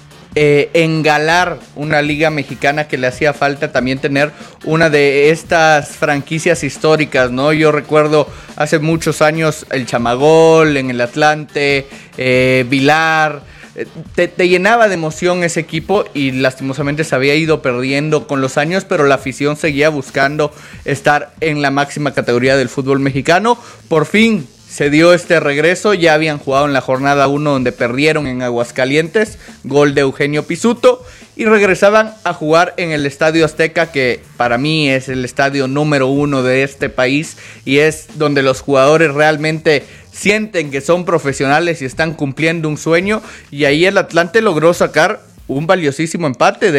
engalar una liga mexicana que le hacía falta también tener una de estas franquicias históricas, ¿no? Yo recuerdo hace muchos años el Chamagol en el Atlante, Vilar. Te llenaba de emoción ese equipo y lastimosamente se había ido perdiendo con los años, pero la afición seguía buscando estar en la máxima categoría del fútbol mexicano. Por fin se dio este regreso, ya habían jugado en la jornada 1 donde perdieron en Aguascalientes, gol de Eugenio Pisuto, y regresaban a jugar en el Estadio Azteca, que para mí es el estadio número 1 de este país y es donde los jugadores realmente sienten que son profesionales y están cumpliendo un sueño, y ahí el Atlante logró sacar un valiosísimo empate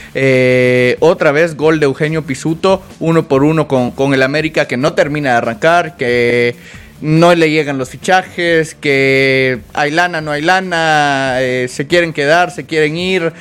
de otra vez gol de Eugenio Pizzuto, 1-1 con el América, que no termina de arrancar, que no le llegan los fichajes, que hay lana, no hay lana, se quieren quedar, se quieren ir.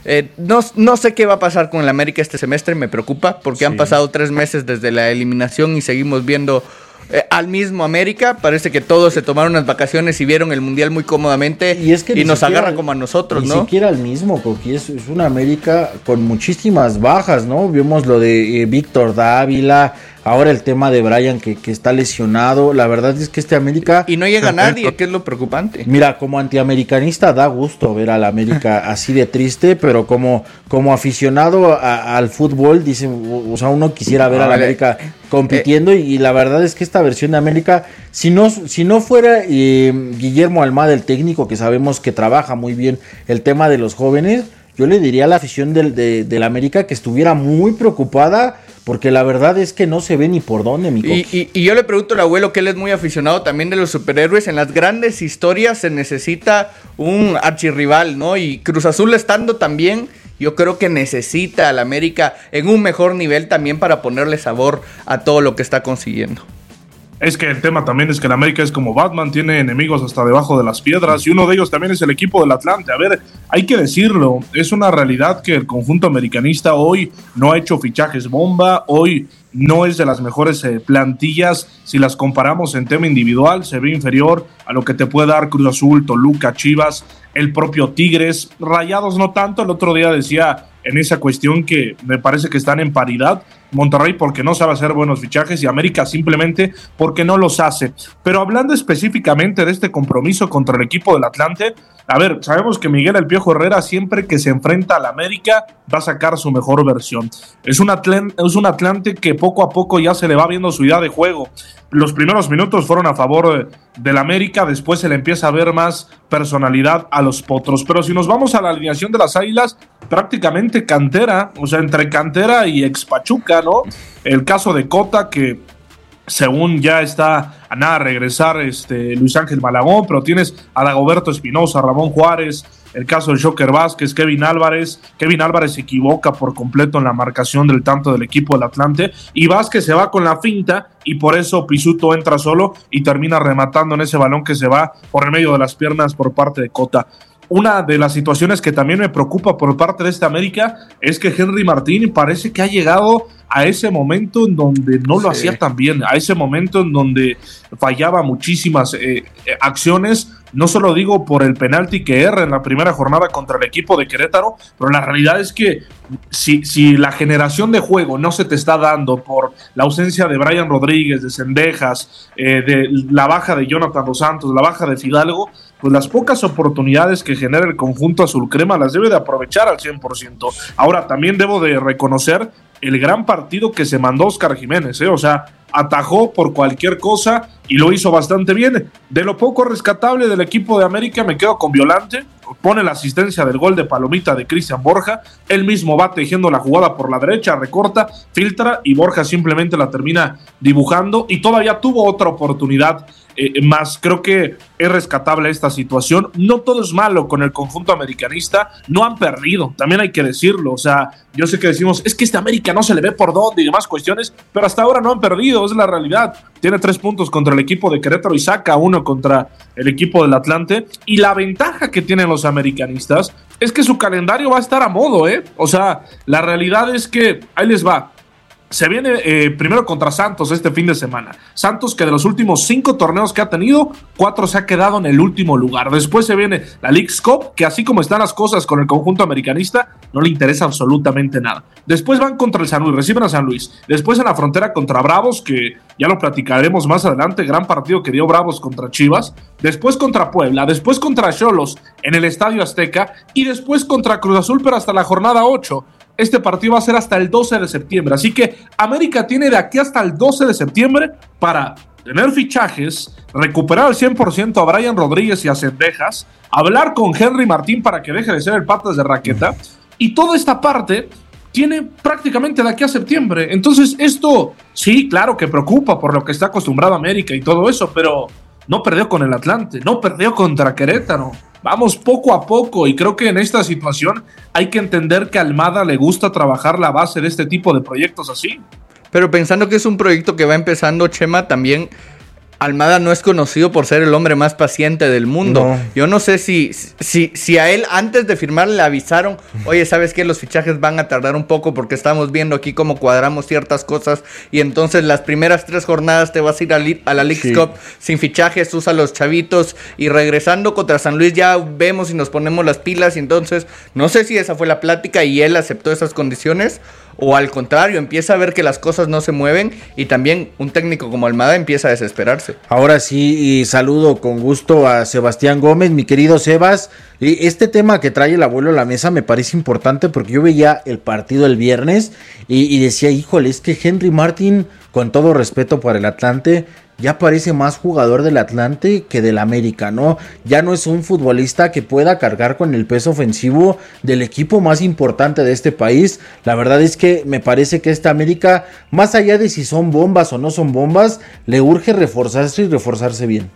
No sé qué va a pasar con el América este semestre, me preocupa, porque han pasado 3 meses desde la eliminación y seguimos viendo al mismo América. Parece que todos se tomaron unas vacaciones y vieron el Mundial muy cómodamente y nos agarra como a nosotros, ni ¿no? Ni siquiera el mismo, porque es una América con muchísimas bajas, ¿no? Vimos lo de Víctor Dávila, ahora el tema de Brian que está lesionado. La verdad es que este América... Y no llega nadie, que es lo preocupante. Mira, como antiamericanista da gusto ver a la América así de triste, pero como aficionado al fútbol, dice, o sea, uno quisiera ver a la América compitiendo y la verdad es que esta versión de América, si no fuera Guillermo Almada, el técnico, que sabemos que trabaja muy bien el tema de los jóvenes, yo le diría a la afición del América que estuviera muy preocupada, porque la verdad es que no se ve ni por dónde, mi Coqui. Y yo le pregunto al abuelo, que él es muy aficionado también de los superhéroes. En las grandes historias se necesita un archirrival, ¿no? Y Cruz Azul estando también, yo creo que necesita al América en un mejor nivel también para ponerle sabor a todo lo que está consiguiendo. Es que el tema también es que el América es como Batman, tiene enemigos hasta debajo de las piedras, y uno de ellos también es el equipo del Atlante. A ver, hay que decirlo, es una realidad que el conjunto americanista hoy no ha hecho fichajes bomba, hoy no es de las mejores plantillas. Si las comparamos en tema individual, se ve inferior a lo que te puede dar Cruz Azul, Toluca, Chivas, el propio Tigres. Rayados no tanto. El otro día decía en esa cuestión que me parece que están en paridad. Monterrey porque no sabe hacer buenos fichajes y América simplemente porque no los hace. Pero hablando específicamente de este compromiso contra el equipo del Atlante, a ver, sabemos que Miguel El Piojo Herrera siempre que se enfrenta al América va a sacar su mejor versión. Es un Atlante que poco a poco ya se le va viendo su idea de juego. Los primeros minutos fueron a favor del América, después se le empieza a ver más personalidad a los potros. Pero si nos vamos a la alineación de las Águilas, prácticamente cantera, o sea, entre cantera y ex Pachuca, ¿no? El caso de Cota, que según ya está a nada de regresar Luis Ángel Malagón, pero tienes a Dagoberto Espinosa, Ramón Juárez, el caso de Joker Vázquez, Kevin Álvarez se equivoca por completo en la marcación del tanto del equipo del Atlante, y Vázquez se va con la finta, y por eso Pizzuto entra solo y termina rematando en ese balón que se va por el medio de las piernas por parte de Cota. Una de las situaciones que también me preocupa por parte de esta América es que Henry Martín parece que ha llegado a ese momento en donde no lo hacía tan bien, a ese momento en donde fallaba muchísimas acciones. No solo digo por el penalti que erra en la primera jornada contra el equipo de Querétaro, pero la realidad es que si la generación de juego no se te está dando por la ausencia de Brian Rodríguez, de Cendejas, de la baja de Jonathan Dos Santos, la baja de Fidalgo, pues las pocas oportunidades que genera el conjunto azul crema las debe de aprovechar al 100%. Ahora, también debo de reconocer el gran partido que se mandó Oscar Jiménez, o sea, atajó por cualquier cosa y lo hizo bastante bien. De lo poco rescatable del equipo de América me quedo con Violante, pone la asistencia del gol de palomita de Cristian Borja, él mismo va tejiendo la jugada por la derecha, recorta, filtra y Borja simplemente la termina dibujando, y todavía tuvo otra oportunidad más. Creo que es rescatable esta situación. No todo es malo con el conjunto americanista, no han perdido, también hay que decirlo. O sea, yo sé que decimos, es que este América no se le ve por dónde y demás cuestiones, pero hasta ahora no han perdido, es la realidad. Tiene 3 puntos contra el equipo de Querétaro y saca 1 contra el equipo del Atlante, y la ventaja que tienen los americanistas es que su calendario va a estar a modo, o sea, la realidad es que ahí les va. Se viene primero contra Santos este fin de semana. Santos, que de los últimos 5 torneos que ha tenido, 4 se ha quedado en el último lugar. Después se viene la Leagues Cup, que así como están las cosas con el conjunto americanista, no le interesa absolutamente nada. Después van contra el San Luis, reciben a San Luis. Después en la frontera contra Bravos, que ya lo platicaremos más adelante, gran partido que dio Bravos contra Chivas. Después contra Puebla, después contra Xolos en el Estadio Azteca, y después contra Cruz Azul, pero hasta la jornada 8. Este partido va a ser hasta el 12 de septiembre. Así que América tiene de aquí hasta el 12 de septiembre para tener fichajes, recuperar al 100% a Brian Rodríguez y a Cendejas, hablar con Henry Martín para que deje de ser el patas de raqueta. Y toda esta parte tiene prácticamente de aquí a septiembre. Entonces esto, sí, claro que preocupa por lo que está acostumbrado América y todo eso, pero no perdió con el Atlante, no perdió contra Querétaro. vamos poco a poco, y creo que en esta situación hay que entender que a Almada le gusta trabajar la base de este tipo de proyectos así. Pero pensando que es un proyecto que va empezando, Chema, también Almada no es conocido por ser el hombre más paciente del mundo. No. Yo no sé si a él antes de firmar le avisaron, oye, ¿sabes qué? Los fichajes van a tardar un poco porque estamos viendo aquí cómo cuadramos ciertas cosas y entonces las primeras 3 jornadas te vas a ir a la Leagues Cup sin fichajes, usa los chavitos y regresando contra San Luis ya vemos y nos ponemos las pilas y entonces no sé si esa fue la plática y él aceptó esas condiciones o al contrario, empieza a ver que las cosas no se mueven y también un técnico como Almada empieza a desesperarse. Ahora sí, y saludo con gusto a Sebastián Gómez, mi querido Sebas. Este tema que trae el abuelo a la mesa me parece importante porque yo veía el partido el viernes y decía, híjole, es que Henry Martin, con todo respeto para el Atlante, ya parece más jugador del Atlante que del América, ¿no? Ya no es un futbolista que pueda cargar con el peso ofensivo del equipo más importante de este país. La verdad es que me parece que esta América, más allá de si son bombas o no son bombas, le urge reforzarse y reforzarse bien.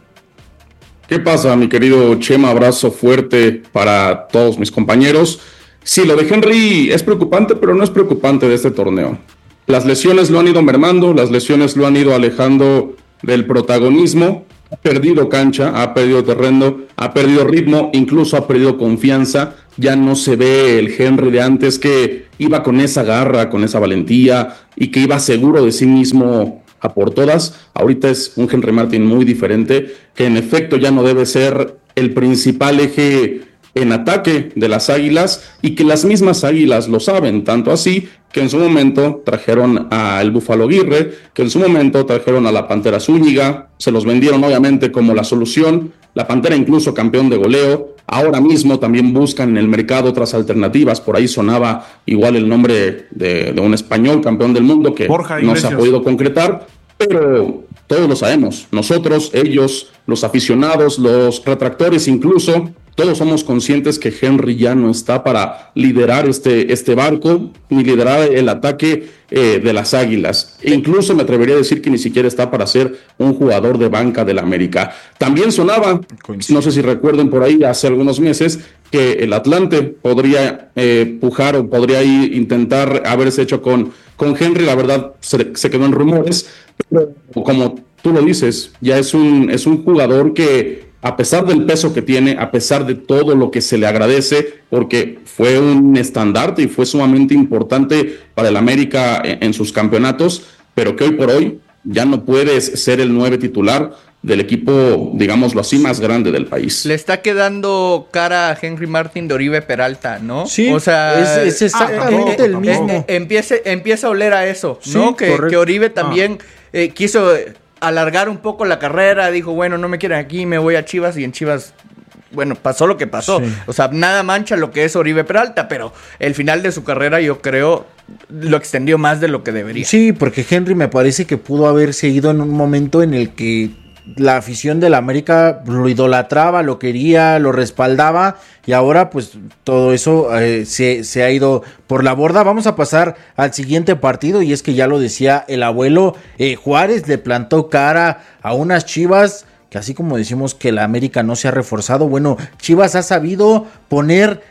¿Qué pasa, mi querido Chema? Abrazo fuerte para todos mis compañeros. Sí, lo de Henry es preocupante, pero no es preocupante de este torneo. Las lesiones lo han ido mermando, las lesiones lo han ido alejando del protagonismo, ha perdido cancha, ha perdido terreno, ha perdido ritmo, incluso ha perdido confianza. Ya no se ve el Henry de antes que iba con esa garra, con esa valentía y que iba seguro de sí mismo a por todas. Ahorita es un Henry Martin muy diferente, que en efecto ya no debe ser el principal eje en ataque de las Águilas y que las mismas Águilas lo saben, tanto así que en su momento trajeron al Búfalo Aguirre, que en su momento trajeron a la Pantera Zúñiga, se los vendieron obviamente como la solución, la Pantera incluso campeón de goleo, ahora mismo también buscan en el mercado otras alternativas, por ahí sonaba igual el nombre de un español campeón del mundo que no se ha podido concretar, pero todos lo sabemos, nosotros, ellos, los aficionados, los retractores incluso, todos somos conscientes que Henry ya no está para liderar este barco, ni liderar el ataque de las Águilas. E incluso me atrevería a decir que ni siquiera está para ser un jugador de banca del América. También sonaba, no sé si recuerden por ahí hace algunos meses, que el Atlante podría pujar o podría intentar haberse hecho con Henry. La verdad se quedó en rumores, pero como tú lo dices, ya es un jugador que a pesar del peso que tiene, a pesar de todo lo que se le agradece, porque fue un estandarte y fue sumamente importante para el América en sus campeonatos, pero que hoy por hoy ya no puedes ser el 9 titular del equipo, digámoslo así, más grande del país. Le está quedando cara a Henry Martin de Oribe Peralta, ¿no? Sí, o sea, es exactamente el mismo. Empieza a oler a eso, ¿no? Sí, que Oribe también quiso alargar un poco la carrera, dijo, bueno, no me quieren aquí, me voy a Chivas, y en Chivas, bueno, pasó lo que pasó. Sí. O sea, nada mancha lo que es Oribe Peralta, pero el final de su carrera yo creo lo extendió más de lo que debería. Sí, porque Henry me parece que pudo haberse ido en un momento en el que la afición del América lo idolatraba, lo quería, lo respaldaba, y ahora pues todo eso se ha ido por la borda. Vamos a pasar al siguiente partido, y es que ya lo decía el abuelo, Juárez le plantó cara a unas Chivas que, así como decimos que la América no se ha reforzado, bueno, Chivas ha sabido poner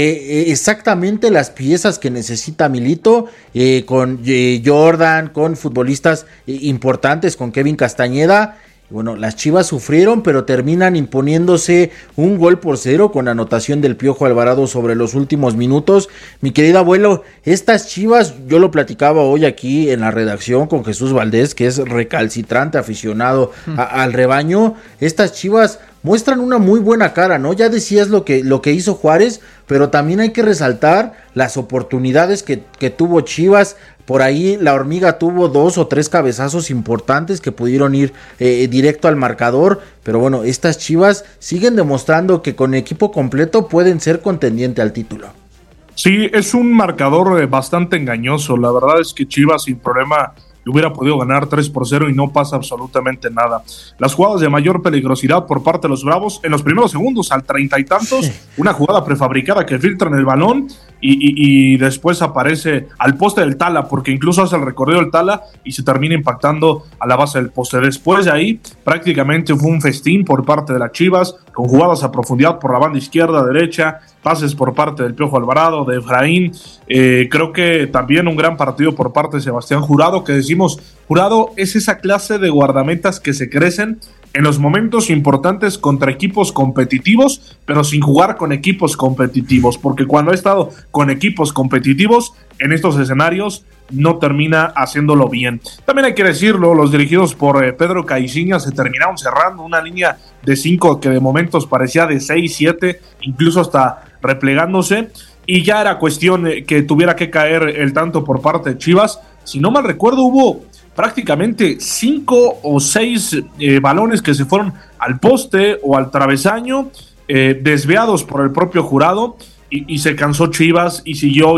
exactamente las piezas que necesita Milito, con Jordan, con futbolistas importantes, con Kevin Castañeda. Bueno, las Chivas sufrieron, pero terminan imponiéndose 1-0 con anotación del Piojo Alvarado sobre los últimos minutos. Mi querido abuelo, estas Chivas, yo lo platicaba hoy aquí en la redacción con Jesús Valdés, que es recalcitrante aficionado al rebaño. Estas Chivas muestran una muy buena cara, ¿no? Ya decías lo que hizo Juárez, pero también hay que resaltar las oportunidades que tuvo Chivas. Por ahí la Hormiga tuvo 2 o 3 cabezazos importantes que pudieron ir directo al marcador, pero bueno, estas Chivas siguen demostrando que con equipo completo pueden ser contendiente al título. Sí, es un marcador bastante engañoso. La verdad es que Chivas sin problema y hubiera podido ganar 3-0 y no pasa absolutamente nada. Las jugadas de mayor peligrosidad por parte de los Bravos, en los primeros segundos, al 30 y tantos, una jugada prefabricada que filtran el balón y después aparece al poste del Tala, porque incluso hace el recorrido del Tala y se termina impactando a la base del poste. Después de ahí, prácticamente fue un festín por parte de las Chivas, con jugadas a profundidad por la banda izquierda, derecha, pases por parte del Piojo Alvarado, de Efraín. Creo que también un gran partido por parte de Sebastián Jurado, que decimos, Jurado es esa clase de guardametas que se crecen en los momentos importantes contra equipos competitivos, pero sin jugar con equipos competitivos, porque cuando ha estado con equipos competitivos en estos escenarios no termina haciéndolo bien. También hay que decirlo, los dirigidos por Pedro Caixinha se terminaron cerrando una línea de 5 que de momentos parecía de 6, 7, incluso hasta replegándose, y ya era cuestión que tuviera que caer el tanto por parte de Chivas. Si no mal recuerdo, hubo prácticamente 5 o 6 balones que se fueron al poste o al travesaño, desviados por el propio Jurado, y se cansó Chivas y siguió.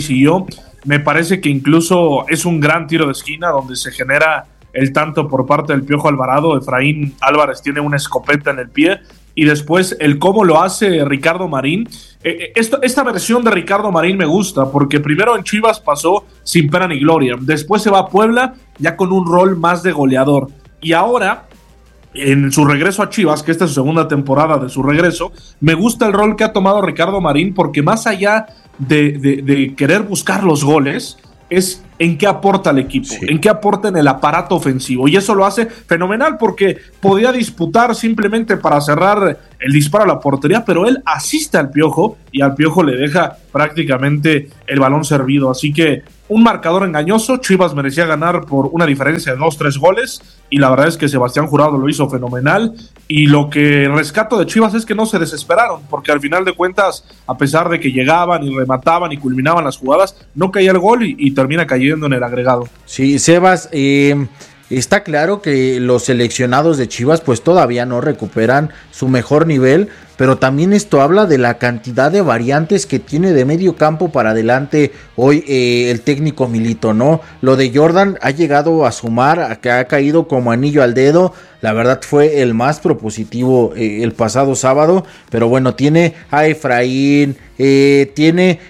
Me parece que incluso es un gran tiro de esquina donde se genera el tanto por parte del Piojo Alvarado. Efraín Álvarez tiene una escopeta en el pie, y después el cómo lo hace Ricardo Marín. Esta versión de Ricardo Marín me gusta, porque primero en Chivas pasó sin pena ni gloria, después se va a Puebla ya con un rol más de goleador, y ahora en su regreso a Chivas, que esta es su segunda temporada de su regreso, me gusta el rol que ha tomado Ricardo Marín, porque más allá de querer buscar los goles, es en qué aporta al equipo, en qué aporta en el aparato ofensivo, y eso lo hace fenomenal, porque podía disputar simplemente para cerrar el disparo a la portería, pero él asiste al Piojo y al Piojo le deja prácticamente el balón servido. Así que un marcador engañoso. Chivas merecía ganar por una diferencia de 2-3 goles, y la verdad es que Sebastián Jurado lo hizo fenomenal, y lo que rescato de Chivas es que no se desesperaron, porque al final de cuentas, a pesar de que llegaban y remataban y culminaban las jugadas, no caía el gol y termina cayendo en el agregado. Sí, Sebas, está claro que los seleccionados de Chivas pues todavía no recuperan su mejor nivel, pero también esto habla de la cantidad de variantes que tiene de medio campo para adelante hoy el técnico Milito, ¿no? Lo de Jordan ha llegado a sumar, que ha caído como anillo al dedo. La verdad fue el más propositivo el pasado sábado, pero bueno, tiene a Efraín, tiene